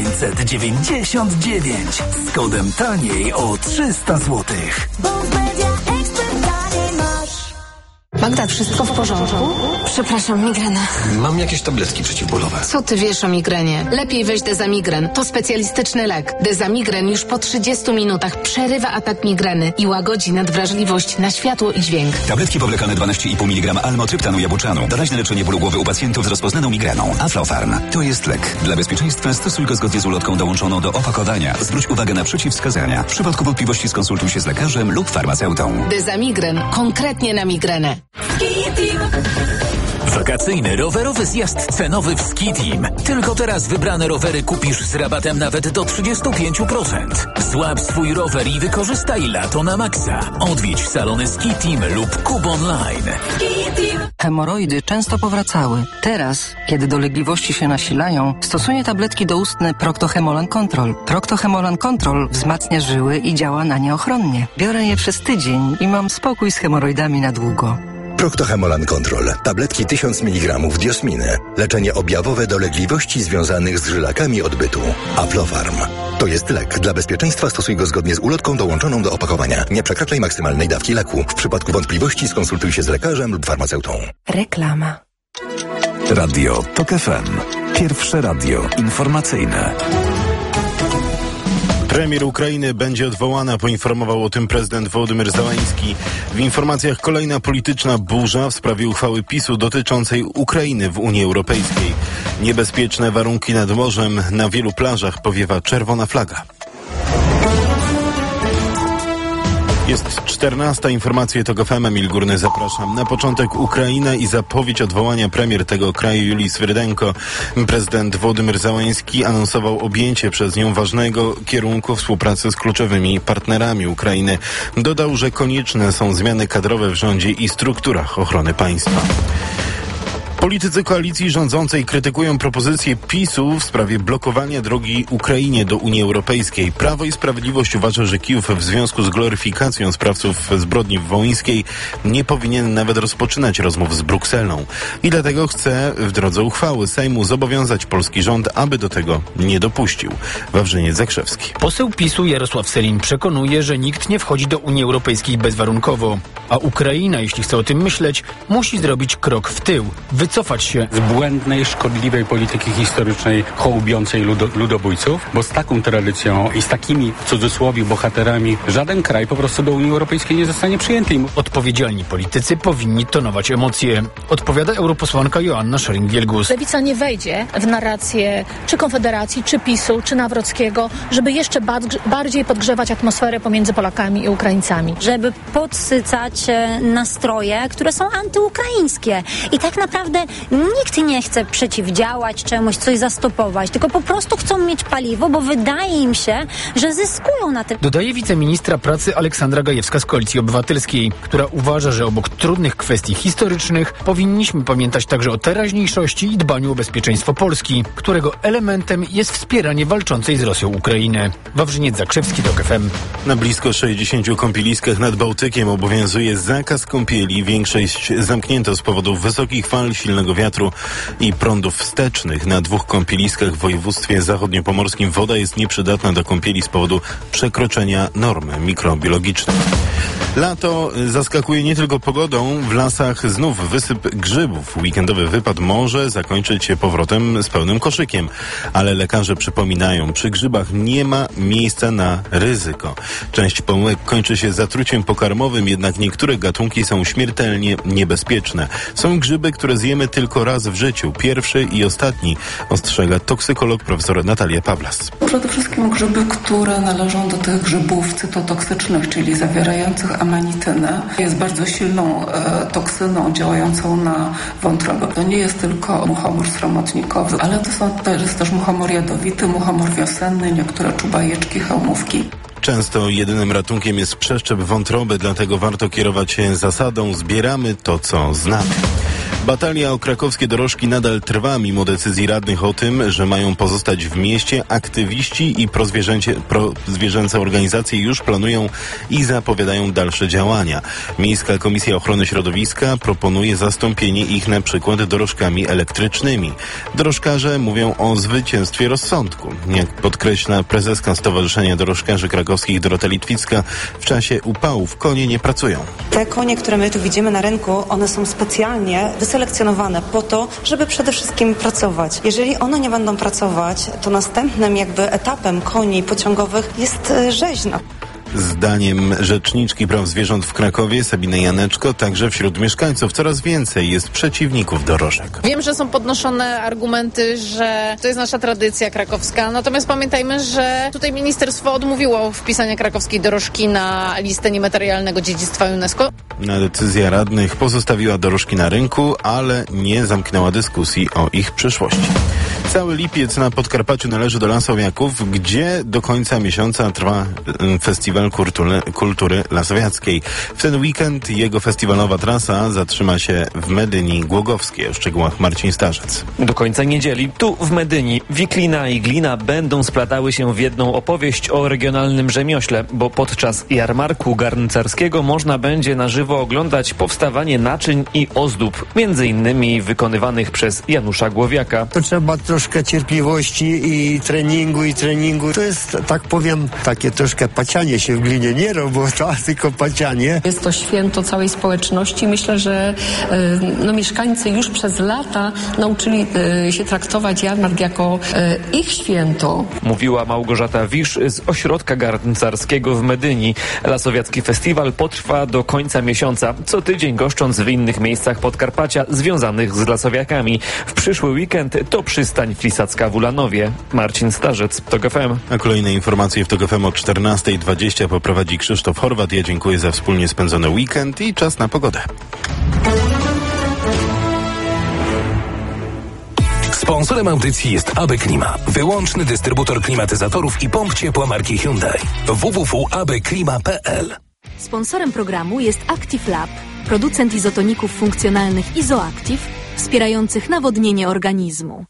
999. Z kodem taniej o 300 zł. Bo w Media Expert taniej masz. Magda, wszystko w porządku? Przepraszam, migrena. Mam jakieś tabletki przeciwbólowe. Co ty wiesz o migrenie? Lepiej weź Dezamigren. To specjalistyczny lek. Dezamigren już po 30 minutach przerywa atak migreny i łagodzi nadwrażliwość na światło i dźwięk. Tabletki powlekane 12,5 mg almotryptanu jabłczanu. Doraźne leczenie bólu głowy u pacjentów z rozpoznaną migreną. Aflofarm. To jest lek. Dla bezpieczeństwa stosuj go zgodnie z ulotką dołączoną do opakowania. Zwróć uwagę na przeciwwskazania. W przypadku wątpliwości skonsultuj się z lekarzem lub farmaceutą. Dezamigren. Konkretnie na migrenę. Wakacyjny rowerowy zjazd cenowy w Ski Team. Tylko teraz wybrane rowery kupisz z rabatem nawet do 35%. Złap swój rower i wykorzystaj lato na maksa. Odwiedź salony Ski Team lub Kub Online. Hemoroidy często powracały. Teraz, kiedy dolegliwości się nasilają, stosuję tabletki doustne Procto-Hemolan Control. Procto-Hemolan Control wzmacnia żyły i działa na nie ochronnie. Biorę je przez tydzień i mam spokój z hemoroidami na długo. Procto-Hemolan Control. Tabletki 1000 mg diosminy. Leczenie objawowe dolegliwości związanych z żylakami odbytu. Aflofarm. To jest lek. Dla bezpieczeństwa stosuj go zgodnie z ulotką dołączoną do opakowania. Nie przekraczaj maksymalnej dawki leku. W przypadku wątpliwości skonsultuj się z lekarzem lub farmaceutą. Reklama. Radio Tok FM. Pierwsze radio informacyjne. Premier Ukrainy będzie odwołana, poinformował o tym prezydent Wołodymyr Zełański. W informacjach kolejna polityczna burza w sprawie uchwały PiS-u dotyczącej Ukrainy w Unii Europejskiej. Niebezpieczne warunki nad morzem, na wielu plażach powiewa czerwona flaga. Jest 14. Informacje TOK FM. Emil Górny, zapraszam. Na początek Ukraina i zapowiedź odwołania premier tego kraju Julii Swyrydenko. Prezydent Wołodymyr Zełański anonsował objęcie przez nią ważnego kierunku współpracy z kluczowymi partnerami Ukrainy. Dodał, że konieczne są zmiany kadrowe w rządzie i strukturach ochrony państwa. Politycy koalicji rządzącej krytykują propozycję PiS-u w sprawie blokowania drogi Ukrainie do Unii Europejskiej. Prawo i Sprawiedliwość uważa, że Kijów w związku z gloryfikacją sprawców zbrodni wołyńskiej nie powinien nawet rozpoczynać rozmów z Brukselą. I dlatego chce w drodze uchwały Sejmu zobowiązać polski rząd, aby do tego nie dopuścił. Wawrzyniec Zakrzewski. Poseł PiS-u Jarosław Sellin przekonuje, że nikt nie wchodzi do Unii Europejskiej bezwarunkowo. A Ukraina, jeśli chce o tym myśleć, musi zrobić krok w tył, wycofać się z błędnej, szkodliwej polityki historycznej hołubiącej ludobójców, bo z taką tradycją i z takimi, w cudzysłowie, bohaterami żaden kraj po prostu do Unii Europejskiej nie zostanie przyjęty. Odpowiedzialni politycy powinni tonować emocje. Odpowiada europosłanka Joanna Scheuring-Wielgus. Lewica nie wejdzie w narrację czy Konfederacji, czy PiS-u, czy Nawrockiego, żeby jeszcze bardziej podgrzewać atmosferę pomiędzy Polakami i Ukraińcami. Żeby podsycać nastroje, które są antyukraińskie. I tak naprawdę nikt nie chce przeciwdziałać czemuś, coś zastopować, tylko po prostu chcą mieć paliwo, bo wydaje im się, że zyskują na tym. Dodaje wiceministra pracy Aleksandra Gajewska z Koalicji Obywatelskiej, która uważa, że obok trudnych kwestii historycznych powinniśmy pamiętać także o teraźniejszości i dbaniu o bezpieczeństwo Polski, którego elementem jest wspieranie walczącej z Rosją Ukrainy. Wawrzyniec Zakrzewski, TOK FM. Na blisko 60 kąpieliskach nad Bałtykiem obowiązuje zakaz kąpieli. Większość zamknięto z powodu wysokich fal, silnego wiatru i prądów wstecznych. Na 2 kąpieliskach w województwie zachodniopomorskim woda jest nieprzydatna do kąpieli z powodu przekroczenia norm mikrobiologicznych. Lato zaskakuje nie tylko pogodą. W lasach znów wysyp grzybów. Weekendowy wypad może zakończyć się powrotem z pełnym koszykiem. Ale lekarze przypominają, przy grzybach nie ma miejsca na ryzyko. Część pomyłek kończy się zatruciem pokarmowym, jednak niektóre gatunki są śmiertelnie niebezpieczne. Są grzyby, które zjemy tylko raz w życiu. Pierwszy i ostatni, ostrzega toksykolog profesor Natalia Pawlas. Przede wszystkim grzyby, które należą do tych grzybów cytotoksycznych, czyli zawierających amanitynę. Jest bardzo silną toksyną działającą na wątrobę. To nie jest tylko muchomór sromotnikowy, ale to jest też muchomór jadowity, muchomór wiosenny, niektóre czubajeczki, hełmówki. Często jedynym ratunkiem jest przeszczep wątroby, dlatego warto kierować się zasadą zbieramy to, co znamy. Batalia o krakowskie dorożki nadal trwa, mimo decyzji radnych o tym, że mają pozostać w mieście. Aktywiści i prozwierzęce organizacje już planują i zapowiadają dalsze działania. Miejska Komisja Ochrony Środowiska proponuje zastąpienie ich na przykład dorożkami elektrycznymi. Dorożkarze mówią o zwycięstwie rozsądku. Jak podkreśla prezeska Stowarzyszenia Dorożkarzy Krakowskich Dorota Litwicka, w czasie upałów konie nie pracują. Te konie, które my tu widzimy na rynku, one są specjalnie wyselekcjonowane po to, żeby przede wszystkim pracować. Jeżeli one nie będą pracować, to następnym etapem koni pociągowych jest rzeźna. Zdaniem rzeczniczki praw zwierząt w Krakowie, Sabiny Janeczko, także wśród mieszkańców coraz więcej jest przeciwników dorożek. Wiem, że są podnoszone argumenty, że to jest nasza tradycja krakowska, natomiast pamiętajmy, że tutaj ministerstwo odmówiło wpisania krakowskiej dorożki na listę niematerialnego dziedzictwa UNESCO. Decyzja radnych pozostawiła dorożki na rynku, ale nie zamknęła dyskusji o ich przyszłości. Cały lipiec na Podkarpaciu należy do Lasowiaków, gdzie do końca miesiąca trwa Festiwal Kultury Lasowiackiej. W ten weekend jego festiwalowa trasa zatrzyma się w Medyni Głogowskiej. O szczegółach Marcin Starzec. Do końca niedzieli tu w Medyni Wiklina i glina będą splatały się w jedną opowieść o regionalnym rzemiośle, bo podczas jarmarku garncarskiego można będzie na żywo oglądać powstawanie naczyń i ozdób, między innymi wykonywanych przez Janusza Głowiaka. To trzeba troszkę cierpliwości i treningu. To jest, tak powiem, takie troszkę pacianie się w glinie nie robota, tylko pacianie. Jest to święto całej społeczności. Myślę, że mieszkańcy już przez lata nauczyli się traktować jarmark jako ich święto. Mówiła Małgorzata Wisz z Ośrodka Garncarskiego w Medyni. Lasowiacki festiwal potrwa do końca miesiąca, co tydzień goszcząc w innych miejscach Podkarpacia związanych z lasowiakami. W przyszły weekend to przystań Flisacka w Ulanowie. Marcin Starzec, TOK FM. A kolejne informacje w TOK FM o 14:20 poprowadzi Krzysztof Horwat. Ja dziękuję za wspólnie spędzony weekend i czas na pogodę. Sponsorem audycji jest AB Klima, wyłączny dystrybutor klimatyzatorów i pomp ciepła marki Hyundai. www.abklima.pl. Sponsorem programu jest Active Lab, producent izotoników funkcjonalnych Izoactive, wspierających nawodnienie organizmu.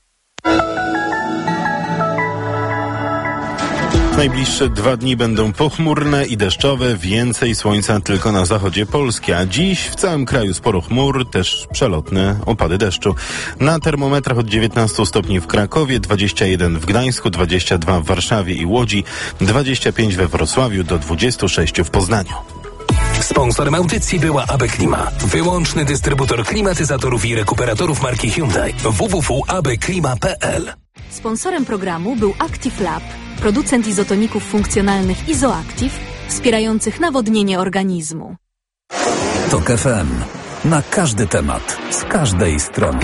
Najbliższe 2 dni będą pochmurne i deszczowe, więcej słońca tylko na zachodzie Polski, a dziś w całym kraju sporo chmur, też przelotne opady deszczu. Na termometrach od 19 stopni w Krakowie, 21 w Gdańsku, 22 w Warszawie i Łodzi, 25 we Wrocławiu, do 26 w Poznaniu. Sponsorem audycji była AB Klima, wyłączny dystrybutor klimatyzatorów i rekuperatorów marki Hyundai. www.abklima.pl. Sponsorem programu był Active Lab, producent izotoników funkcjonalnych Izoactive, wspierających nawodnienie organizmu. TOK FM. Na każdy temat, z każdej strony.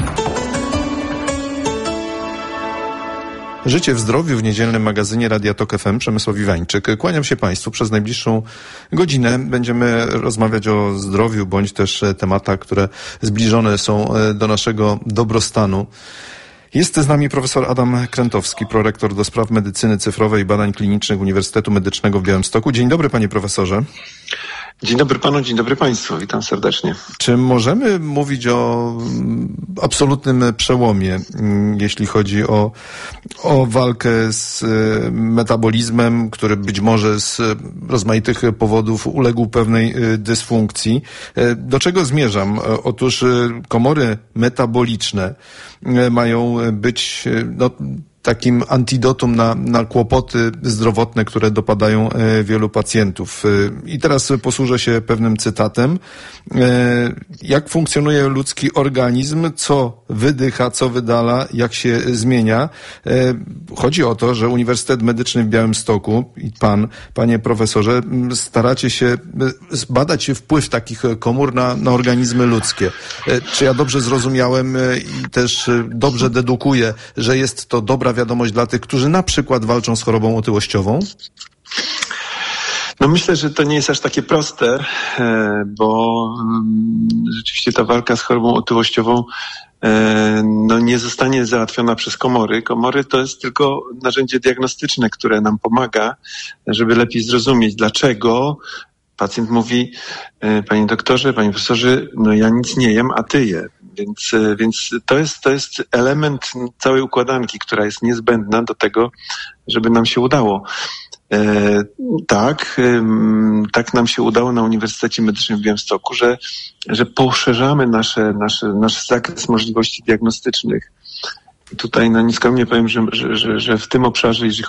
Życie w zdrowiu w niedzielnym magazynie Radia TOK FM. Przemysław Iwańczyk. Kłaniam się Państwu. Przez najbliższą godzinę będziemy rozmawiać o zdrowiu, bądź też tematach, które zbliżone są do naszego dobrostanu. Jest z nami profesor Adam Krętowski, prorektor do spraw medycyny cyfrowej i badań klinicznych Uniwersytetu Medycznego w Białymstoku. Dzień dobry, panie profesorze. Dzień dobry panu, dzień dobry państwu. Witam serdecznie. Czy możemy mówić o absolutnym przełomie, jeśli chodzi o walkę z metabolizmem, który być może z rozmaitych powodów uległ pewnej dysfunkcji? Do czego zmierzam? Otóż komory metaboliczne mają być takim antidotum na kłopoty zdrowotne, które dopadają wielu pacjentów. I teraz posłużę się pewnym cytatem. Jak funkcjonuje ludzki organizm, co wydycha, co wydala, jak się zmienia. Chodzi o to, że Uniwersytet Medyczny w Białymstoku i panie profesorze, staracie się zbadać wpływ takich komór na organizmy ludzkie. Czy ja dobrze zrozumiałem i też dobrze dedukuję, że jest to dobra wiadomość dla tych, którzy na przykład walczą z chorobą otyłościową? No myślę, że to nie jest aż takie proste, bo rzeczywiście ta walka z chorobą otyłościową nie zostanie załatwiona przez komory. Komory to jest tylko narzędzie diagnostyczne, które nam pomaga, żeby lepiej zrozumieć, dlaczego pacjent mówi: panie doktorze, panie profesorze, ja nic nie jem, a ty je. Więc to jest element całej układanki, która jest niezbędna do tego, żeby nam się udało. Tak nam się udało na Uniwersytecie Medycznym w Białymstoku, że poszerzamy nasz zakres możliwości diagnostycznych. Tutaj niskromnie powiem, że w tym obszarze, jeżeli